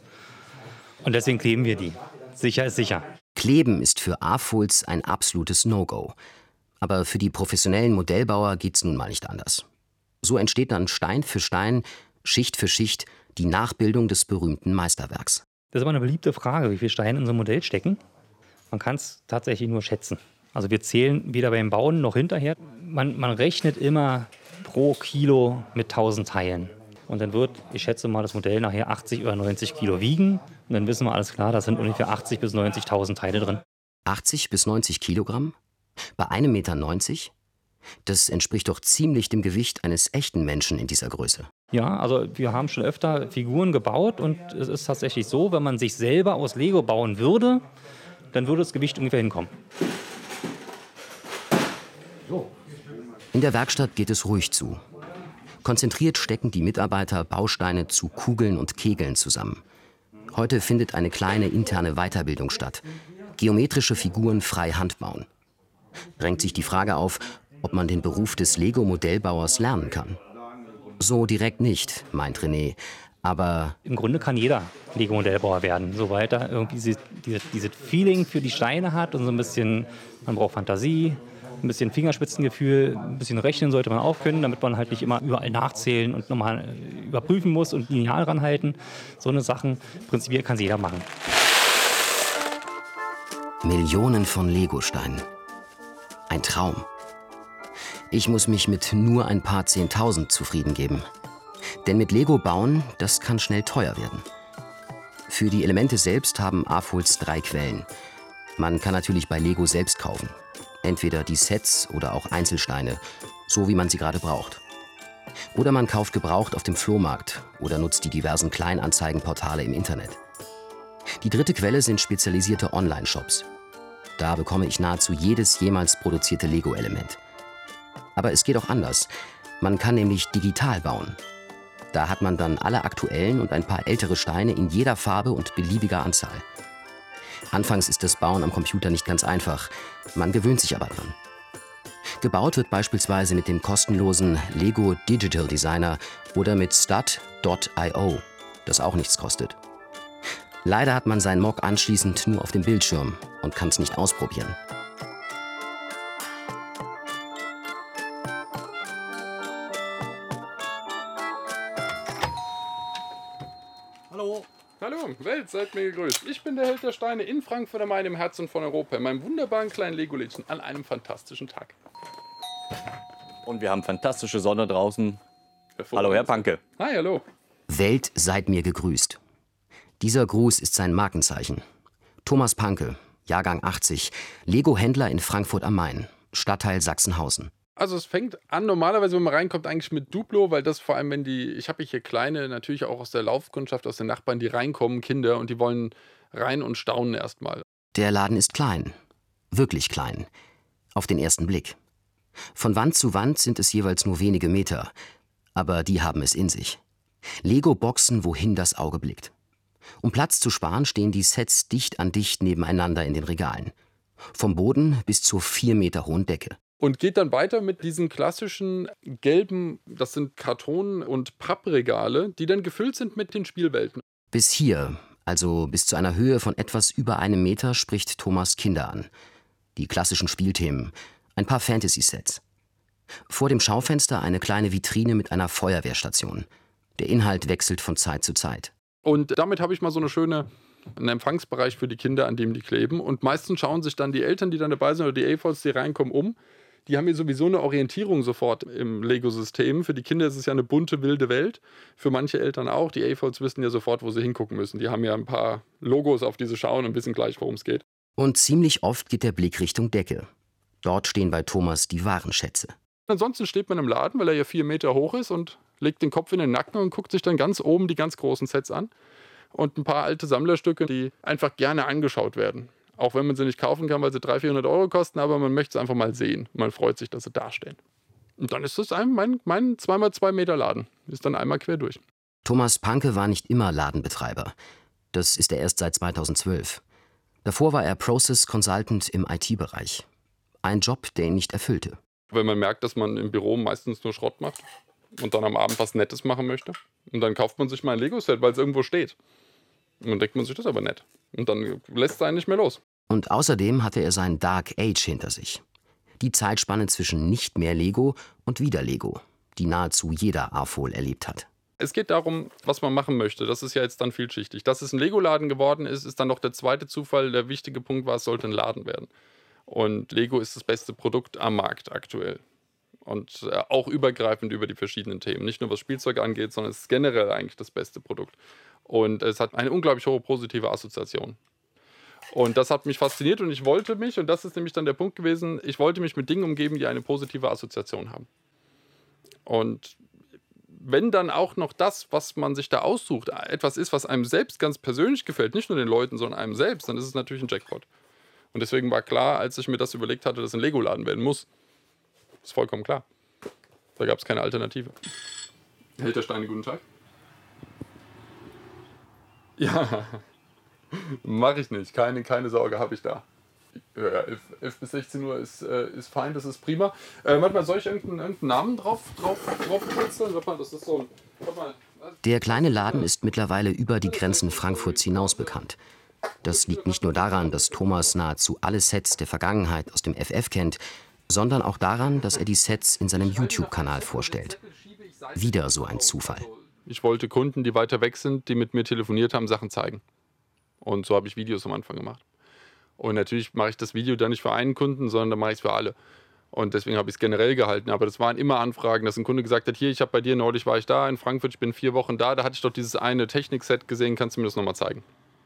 Und deswegen kleben wir die. Sicher ist sicher. Kleben ist für AFOLs ein absolutes No-Go. Aber für die professionellen Modellbauer geht's nun mal nicht anders. So entsteht dann Stein für Stein, Schicht für Schicht die Nachbildung des berühmten Meisterwerks. Das ist aber eine beliebte Frage, wie viele Steine in so einem Modell stecken. Man kann es tatsächlich nur schätzen. Also wir zählen weder beim Bauen noch hinterher. Man rechnet immer pro Kilo mit 1000 Teilen. Und dann wird, ich schätze mal, das Modell nachher 80 oder 90 Kilo wiegen. Und dann wissen wir alles klar, da sind ungefähr 80.000 bis 90.000 Teile drin. 80 bis 90 Kilogramm? Bei 1,90 Meter? Das entspricht doch ziemlich dem Gewicht eines echten Menschen in dieser Größe. Ja, also wir haben schon öfter Figuren gebaut und es ist tatsächlich so, wenn man sich selber aus Lego bauen würde, dann würde das Gewicht ungefähr hinkommen. In der Werkstatt geht es ruhig zu. Konzentriert stecken die Mitarbeiter Bausteine zu Kugeln und Kegeln zusammen. Heute findet eine kleine interne Weiterbildung statt. Geometrische Figuren frei handbauen. Drängt sich die Frage auf, ob man den Beruf des Lego-Modellbauers lernen kann. So direkt nicht, meint René. Aber im Grunde kann jeder Lego-Modellbauer werden, sobald er irgendwie dieses Feeling für die Steine hat und so ein bisschen, man braucht Fantasie, ein bisschen Fingerspitzengefühl, ein bisschen rechnen sollte man auch können, damit man halt nicht immer überall nachzählen und nochmal überprüfen muss und Lineal ranhalten. So eine Sachen, prinzipiell kann es jeder machen. Millionen von Lego-Steinen. Ein Traum. Ich muss mich mit nur ein paar 10.000 zufrieden geben. Denn mit Lego bauen, das kann schnell teuer werden. Für die Elemente selbst haben AFOLs 3 Quellen. Man kann natürlich bei Lego selbst kaufen. Entweder die Sets oder auch Einzelsteine, so wie man sie gerade braucht. Oder man kauft gebraucht auf dem Flohmarkt oder nutzt die diversen Kleinanzeigenportale im Internet. Die dritte Quelle sind spezialisierte Online-Shops. Da bekomme ich nahezu jedes jemals produzierte Lego-Element. Aber es geht auch anders. Man kann nämlich digital bauen. Da hat man dann alle aktuellen und ein paar ältere Steine in jeder Farbe und beliebiger Anzahl. Anfangs ist das Bauen am Computer nicht ganz einfach. Man gewöhnt sich aber dran. Gebaut wird beispielsweise mit dem kostenlosen Lego Digital Designer oder mit stud.io, das auch nichts kostet. Leider hat man sein Mock anschließend nur auf dem Bildschirm und kann es nicht ausprobieren. Hallo. Hallo, Welt, seid mir gegrüßt. Ich bin der Held der Steine in Frankfurt am Main, im Herzen von Europa, in meinem wunderbaren kleinen Lego-Lädchen an einem fantastischen Tag. Und wir haben fantastische Sonne draußen. Hallo, Herr Panke. Hi, hallo. Welt, seid mir gegrüßt. Dieser Gruß ist sein Markenzeichen. Thomas Panke, Jahrgang 80, Lego-Händler in Frankfurt am Main, Stadtteil Sachsenhausen. Also es fängt an, normalerweise, wenn man reinkommt, eigentlich mit Duplo, weil das vor allem, wenn ich habe hier kleine, natürlich auch aus der Laufkundschaft, aus den Nachbarn, die reinkommen, Kinder, und die wollen rein und staunen erstmal. Der Laden ist klein, wirklich klein, auf den ersten Blick. Von Wand zu Wand sind es jeweils nur wenige Meter, aber die haben es in sich. Lego-Boxen, wohin das Auge blickt. Um Platz zu sparen, stehen die Sets dicht an dicht nebeneinander in den Regalen. Vom Boden bis zur 4 Meter hohen Decke. Und geht dann weiter mit diesen klassischen gelben, das sind Karton- und Pappregale, die dann gefüllt sind mit den Spielwelten. Bis hier, also bis zu einer Höhe von etwas über 1 Meter, spricht Thomas Kinder an. Die klassischen Spielthemen, ein paar Fantasy-Sets. Vor dem Schaufenster eine kleine Vitrine mit einer Feuerwehrstation. Der Inhalt wechselt von Zeit zu Zeit. Und damit habe ich mal so einen Empfangsbereich für die Kinder, an dem die kleben. Und meistens schauen sich dann die Eltern, die dann dabei sind, oder die AFOLs, die reinkommen, um. Die haben hier sowieso eine Orientierung sofort im Lego-System. Für die Kinder ist es ja eine bunte, wilde Welt. Für manche Eltern auch. Die AFOLs wissen ja sofort, wo sie hingucken müssen. Die haben ja ein paar Logos, auf die sie schauen und wissen gleich, worum es geht. Und ziemlich oft geht der Blick Richtung Decke. Dort stehen bei Thomas die wahren Schätze. Ansonsten steht man im Laden, weil er ja 4 Meter hoch ist, und legt den Kopf in den Nacken und guckt sich dann ganz oben die ganz großen Sets an. Und ein paar alte Sammlerstücke, die einfach gerne angeschaut werden. Auch wenn man sie nicht kaufen kann, weil sie 300-400 Euro kosten, aber man möchte es einfach mal sehen. Man freut sich, dass sie dastehen. Und dann ist das mein 2x2 Meter Laden. Ist dann einmal quer durch. Thomas Panke war nicht immer Ladenbetreiber. Das ist er erst seit 2012. Davor war er Process Consultant im IT-Bereich. Ein Job, der ihn nicht erfüllte. Wenn man merkt, dass man im Büro meistens nur Schrott macht und dann am Abend was Nettes machen möchte. Und dann kauft man sich mal ein Lego-Set, weil es irgendwo steht. Und dann denkt man sich, das ist aber nett. Und dann lässt es einen nicht mehr los. Und außerdem hatte er sein Dark Age hinter sich. Die Zeitspanne zwischen nicht mehr Lego und wieder Lego, die nahezu jeder AFOL erlebt hat. Es geht darum, was man machen möchte. Das ist ja jetzt dann vielschichtig. Dass es ein Lego-Laden geworden ist, ist dann noch der zweite Zufall. Der wichtige Punkt war, es sollte ein Laden werden. Und Lego ist das beste Produkt am Markt aktuell. Und auch übergreifend über die verschiedenen Themen. Nicht nur was Spielzeug angeht, sondern es ist generell eigentlich das beste Produkt. Und es hat eine unglaublich hohe positive Assoziation. Und das hat mich fasziniert und ich wollte mich, und das ist nämlich dann der Punkt gewesen, ich wollte mich mit Dingen umgeben, die eine positive Assoziation haben. Und wenn dann auch noch das, was man sich da aussucht, etwas ist, was einem selbst ganz persönlich gefällt, nicht nur den Leuten, sondern einem selbst, dann ist es natürlich ein Jackpot. Und deswegen war klar, als ich mir das überlegt hatte, dass ein Lego-Laden werden muss, ist vollkommen klar. Da gab es keine Alternative. Held der Steine, guten Tag. Ja, mache ich nicht. Keine Sorge habe ich da. Ja, 11 bis 16 Uhr ist fein, das ist prima. Warte mal, soll ich irgendeinen Namen drauf kritzeln? Warte mal, das ist so ein... Der kleine Laden ist mittlerweile über die Grenzen Frankfurts hinaus bekannt. Das liegt nicht nur daran, dass Thomas nahezu alle Sets der Vergangenheit aus dem FF kennt, sondern auch daran, dass er die Sets in seinem YouTube-Kanal vorstellt. Wieder so ein Zufall. Ich wollte Kunden, die weiter weg sind, die mit mir telefoniert haben, Sachen zeigen. Und so habe ich Videos am Anfang gemacht. Und natürlich mache ich das Video dann nicht für einen Kunden, sondern dann mache ich es für alle. Und deswegen habe ich es generell gehalten. Aber das waren immer Anfragen, dass ein Kunde gesagt hat, hier, ich habe bei dir neulich, war ich da in Frankfurt, ich bin 4 Wochen da, da hatte ich doch dieses eine Technikset gesehen, kannst du mir das nochmal zeigen?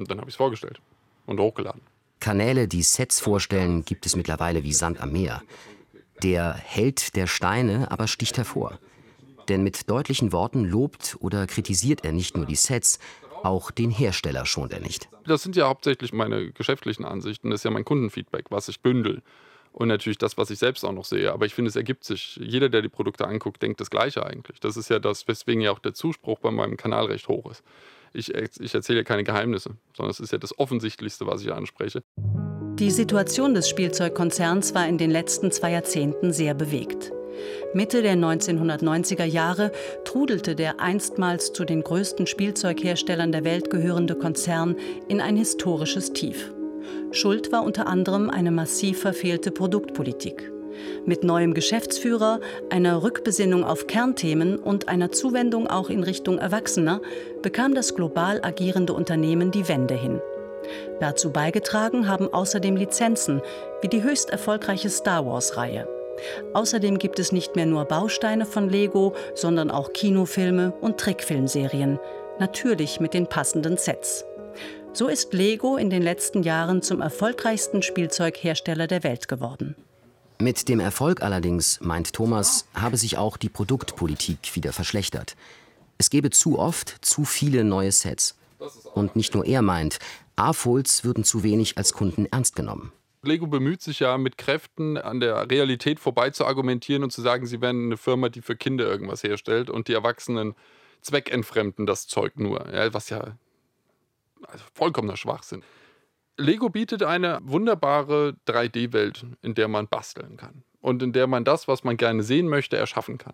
Und dann habe ich es vorgestellt und hochgeladen. Kanäle, die Sets vorstellen, gibt es mittlerweile wie Sand am Meer. Der Held der Steine aber sticht hervor. Denn mit deutlichen Worten lobt oder kritisiert er nicht nur die Sets, auch den Hersteller schont er nicht. Das sind ja hauptsächlich meine geschäftlichen Ansichten, das ist ja mein Kundenfeedback, was ich bündel. Und natürlich das, was ich selbst auch noch sehe. Aber ich finde, es ergibt sich. Jeder, der die Produkte anguckt, denkt das Gleiche eigentlich. Das ist ja das, weswegen ja auch der Zuspruch bei meinem Kanal recht hoch ist. Ich erzähle ja keine Geheimnisse, sondern es ist ja das Offensichtlichste, was ich anspreche. Die Situation des Spielzeugkonzerns war in den letzten 2 Jahrzehnten sehr bewegt. Mitte der 1990er Jahre trudelte der einstmals zu den größten Spielzeugherstellern der Welt gehörende Konzern in ein historisches Tief. Schuld war unter anderem eine massiv verfehlte Produktpolitik. Mit neuem Geschäftsführer, einer Rückbesinnung auf Kernthemen und einer Zuwendung auch in Richtung Erwachsener bekam das global agierende Unternehmen die Wende hin. Dazu beigetragen haben außerdem Lizenzen wie die höchst erfolgreiche Star-Wars-Reihe. Außerdem gibt es nicht mehr nur Bausteine von Lego, sondern auch Kinofilme und Trickfilmserien, natürlich mit den passenden Sets. So ist Lego in den letzten Jahren zum erfolgreichsten Spielzeughersteller der Welt geworden. Mit dem Erfolg allerdings, meint Thomas, habe sich auch die Produktpolitik wieder verschlechtert. Es gebe zu oft zu viele neue Sets. Und nicht nur er meint, AFOLs würden zu wenig als Kunden ernst genommen. Lego bemüht sich ja mit Kräften an der Realität vorbei zu argumentieren und zu sagen, sie wären eine Firma, die für Kinder irgendwas herstellt und die Erwachsenen zweckentfremden das Zeug nur. Ja, was ja vollkommener Schwachsinn. Lego bietet eine wunderbare 3D-Welt, in der man basteln kann und in der man das, was man gerne sehen möchte, erschaffen kann.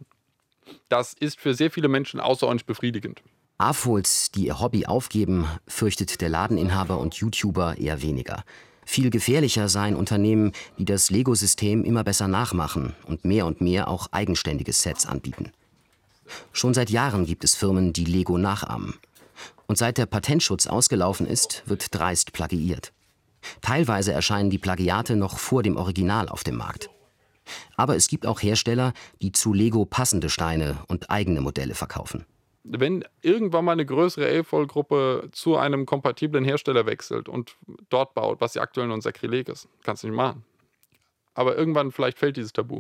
Das ist für sehr viele Menschen außerordentlich befriedigend. AFOLs, die ihr Hobby aufgeben, fürchtet der Ladeninhaber und YouTuber eher weniger. Viel gefährlicher seien Unternehmen, die das Lego-System immer besser nachmachen und mehr auch eigenständige Sets anbieten. Schon seit Jahren gibt es Firmen, die Lego nachahmen. Und seit der Patentschutz ausgelaufen ist, wird dreist plagiiert. Teilweise erscheinen die Plagiate noch vor dem Original auf dem Markt. Aber es gibt auch Hersteller, die zu Lego passende Steine und eigene Modelle verkaufen. Wenn irgendwann mal eine größere AFOL-Gruppe zu einem kompatiblen Hersteller wechselt und dort baut, was ja aktuell nur ein Sakrileg ist, kannst du nicht machen. Aber irgendwann vielleicht fällt dieses Tabu.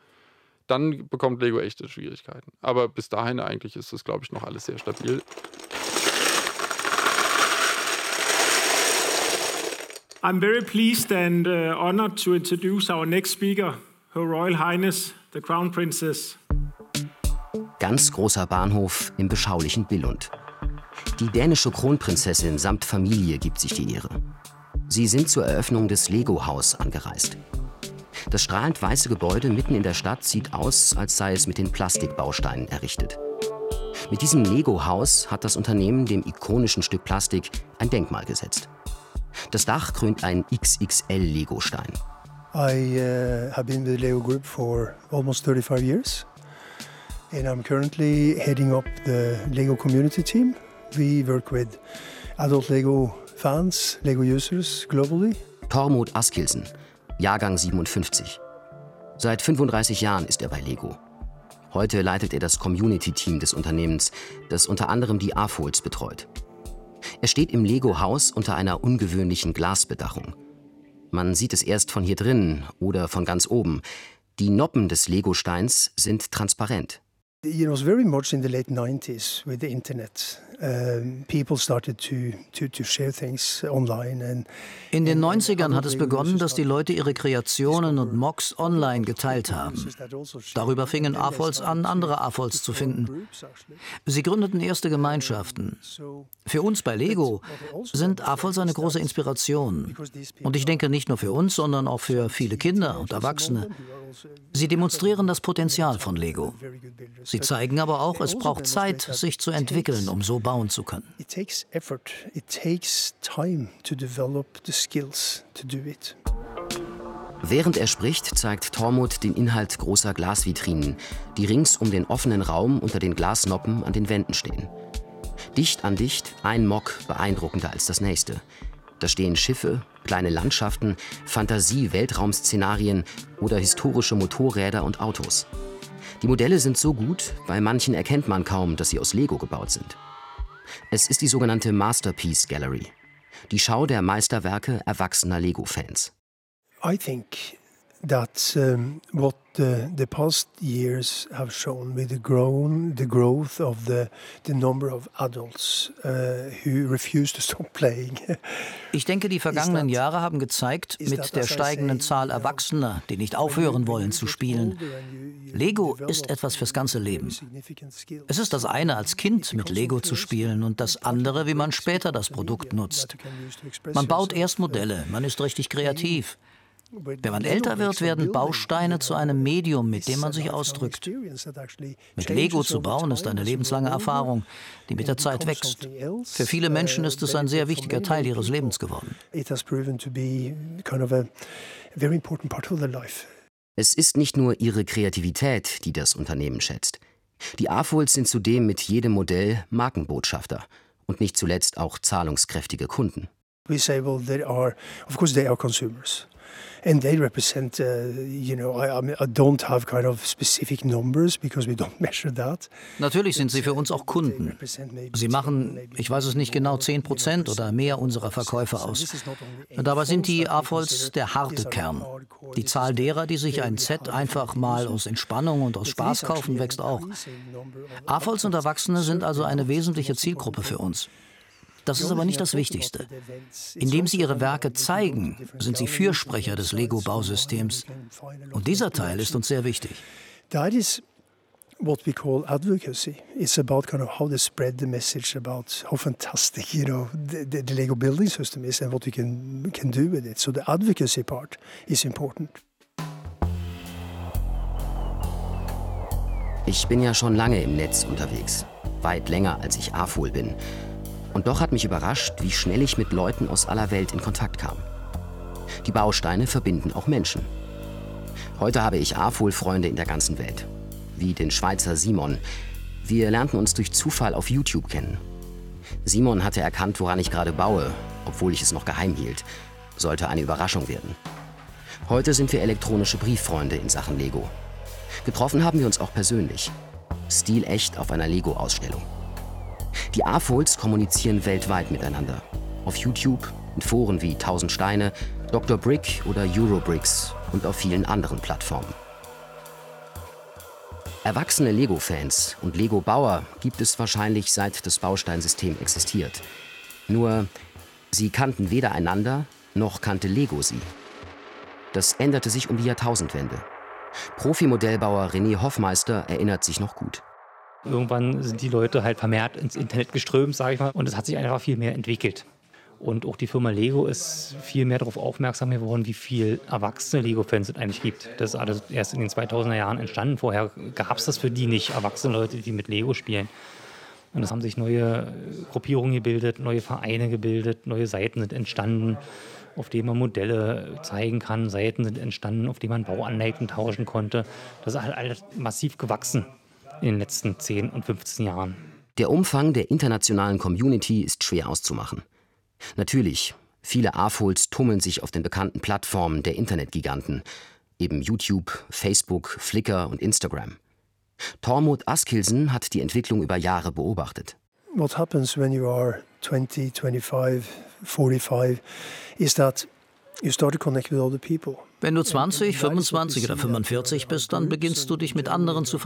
Dann bekommt Lego echte Schwierigkeiten. Aber bis dahin eigentlich ist das, glaube ich, noch alles sehr stabil. I'm very pleased and honored to introduce our next speaker, Her Royal Highness, the Crown Princess. Ganz großer Bahnhof im beschaulichen Billund. Die dänische Kronprinzessin samt Familie gibt sich die Ehre. Sie sind zur Eröffnung des Lego-Haus angereist. Das strahlend weiße Gebäude mitten in der Stadt sieht aus, als sei es mit den Plastikbausteinen errichtet. Mit diesem Lego-Haus hat das Unternehmen dem ikonischen Stück Plastik ein Denkmal gesetzt. Das Dach krönt ein XXL-Lego-Stein. I have been with the Lego Group for almost 35 years. And I'm currently heading up the Lego community team. We work with adult Lego fans, Lego users globally. Tormod Askildsen, Jahrgang 57. Seit 35 Jahren ist er bei Lego. Heute leitet er das Community-Team des Unternehmens, das unter anderem die AFOLs betreut. Er steht im Lego-Haus unter einer ungewöhnlichen Glasbedachung. Man sieht es erst von hier drinnen oder von ganz oben. Die Noppen des Lego-Steins sind transparent. It was very much in the late 90s with the internet. People started to share things online. In den 90ern hat es begonnen, dass die Leute ihre Kreationen und Mocks online geteilt haben. Darüber fingen AFOLs an, andere AFOLs zu finden. Sie gründeten erste Gemeinschaften. Für uns bei Lego sind AFOLs eine große Inspiration. Und ich denke nicht nur für uns, sondern auch für viele Kinder und Erwachsene. Sie demonstrieren das Potenzial von Lego. Sie zeigen aber auch, es braucht Zeit, sich zu entwickeln, um so bauen zu können. Während er spricht, zeigt Tormod den Inhalt großer Glasvitrinen, die rings um den offenen Raum unter den Glasnoppen an den Wänden stehen. Dicht an dicht, ein Mock beeindruckender als das nächste. Da stehen Schiffe, kleine Landschaften, Fantasie-Weltraum-Szenarien oder historische Motorräder und Autos. Die Modelle sind so gut, bei manchen erkennt man kaum, dass sie aus Lego gebaut sind. Es ist die sogenannte Masterpiece Gallery. Die Schau der Meisterwerke erwachsener Lego-Fans. I think that what the past years have shown with the growth of the number of adults who refuse to stop playing. Ich denke, die vergangenen Jahre haben gezeigt, mit der steigenden Zahl Erwachsener, die nicht aufhören wollen zu spielen. Lego ist etwas fürs ganze Leben. Es ist das eine, als Kind mit Lego zu spielen, und das andere, wie man später das Produkt nutzt. Man baut erst Modelle, man ist richtig kreativ. Wenn man älter wird, werden Bausteine zu einem Medium, mit dem man sich ausdrückt. Mit Lego zu bauen ist eine lebenslange Erfahrung, die mit der Zeit wächst. Für viele Menschen ist es ein sehr wichtiger Teil ihres Lebens geworden. Es ist nicht nur ihre Kreativität, die das Unternehmen schätzt. Die AFOLs sind zudem mit jedem Modell Markenbotschafter und nicht zuletzt auch zahlungskräftige Kunden. We say, well, they are consumers. And they represent, I don't have kind of specific numbers because we don't measure that. Natürlich sind sie für uns auch Kunden. Sie machen, ich weiß es nicht genau, 10% oder mehr unserer Verkäufe aus. Dabei sind die AFOLs der harte Kern. Die Zahl derer, die sich ein Set einfach mal aus Entspannung und aus Spaß kaufen, wächst auch. AFOLs und Erwachsene sind also eine wesentliche Zielgruppe für uns. Das ist aber nicht das Wichtigste. Indem sie ihre Werke zeigen, sind sie Fürsprecher des Lego-Bausystems. Und dieser Teil ist uns sehr wichtig. That is what we call advocacy. It's about kind of how they spread the message about how fantastic, the Lego building system is and what we can do with it. So the advocacy part is important. Ich bin ja schon lange im Netz unterwegs. Weit länger, als ich AFOL bin. Und doch hat mich überrascht, wie schnell ich mit Leuten aus aller Welt in Kontakt kam. Die Bausteine verbinden auch Menschen. Heute habe ich AFOL-Freunde in der ganzen Welt, wie den Schweizer Simon. Wir lernten uns durch Zufall auf YouTube kennen. Simon hatte erkannt, woran ich gerade baue, obwohl ich es noch geheim hielt. Sollte eine Überraschung werden. Heute sind wir elektronische Brieffreunde in Sachen Lego. Getroffen haben wir uns auch persönlich. Stilecht auf einer Lego-Ausstellung. Die AFOLs kommunizieren weltweit miteinander. Auf YouTube, in Foren wie 1000 Steine, Dr. Brick oder Eurobricks und auf vielen anderen Plattformen. Erwachsene Lego-Fans und Lego-Bauer gibt es wahrscheinlich, seit das Bausteinsystem existiert. Nur, sie kannten weder einander, noch kannte Lego sie. Das änderte sich um die Jahrtausendwende. Profi-Modellbauer René Hoffmeister erinnert sich noch gut. Irgendwann sind die Leute halt vermehrt ins Internet geströmt, sage ich mal, und es hat sich einfach viel mehr entwickelt. Und auch die Firma Lego ist viel mehr darauf aufmerksam geworden, wie viel erwachsene Lego-Fans es eigentlich gibt. Das ist alles erst in den 2000er Jahren entstanden. Vorher gab es das für die nicht, erwachsene Leute, die mit Lego spielen. Und es haben sich neue Gruppierungen gebildet, neue Vereine gebildet, neue Seiten sind entstanden, auf denen man Modelle zeigen kann. Seiten sind entstanden, auf denen man Bauanleitungen tauschen konnte. Das ist halt alles massiv gewachsen in den letzten 10 und 15 Jahren. Der Umfang der internationalen Community ist schwer auszumachen. Natürlich, viele AFOLs tummeln sich auf den bekannten Plattformen der Internetgiganten, eben YouTube, Facebook, Flickr und Instagram. Tormod Askildsen hat die Entwicklung über Jahre beobachtet. What happens when you are 20, 25, 45 is that you start to connect with other people. Wenn du 20, 25 oder 45 bist, dann beginnst du dich mit anderen zu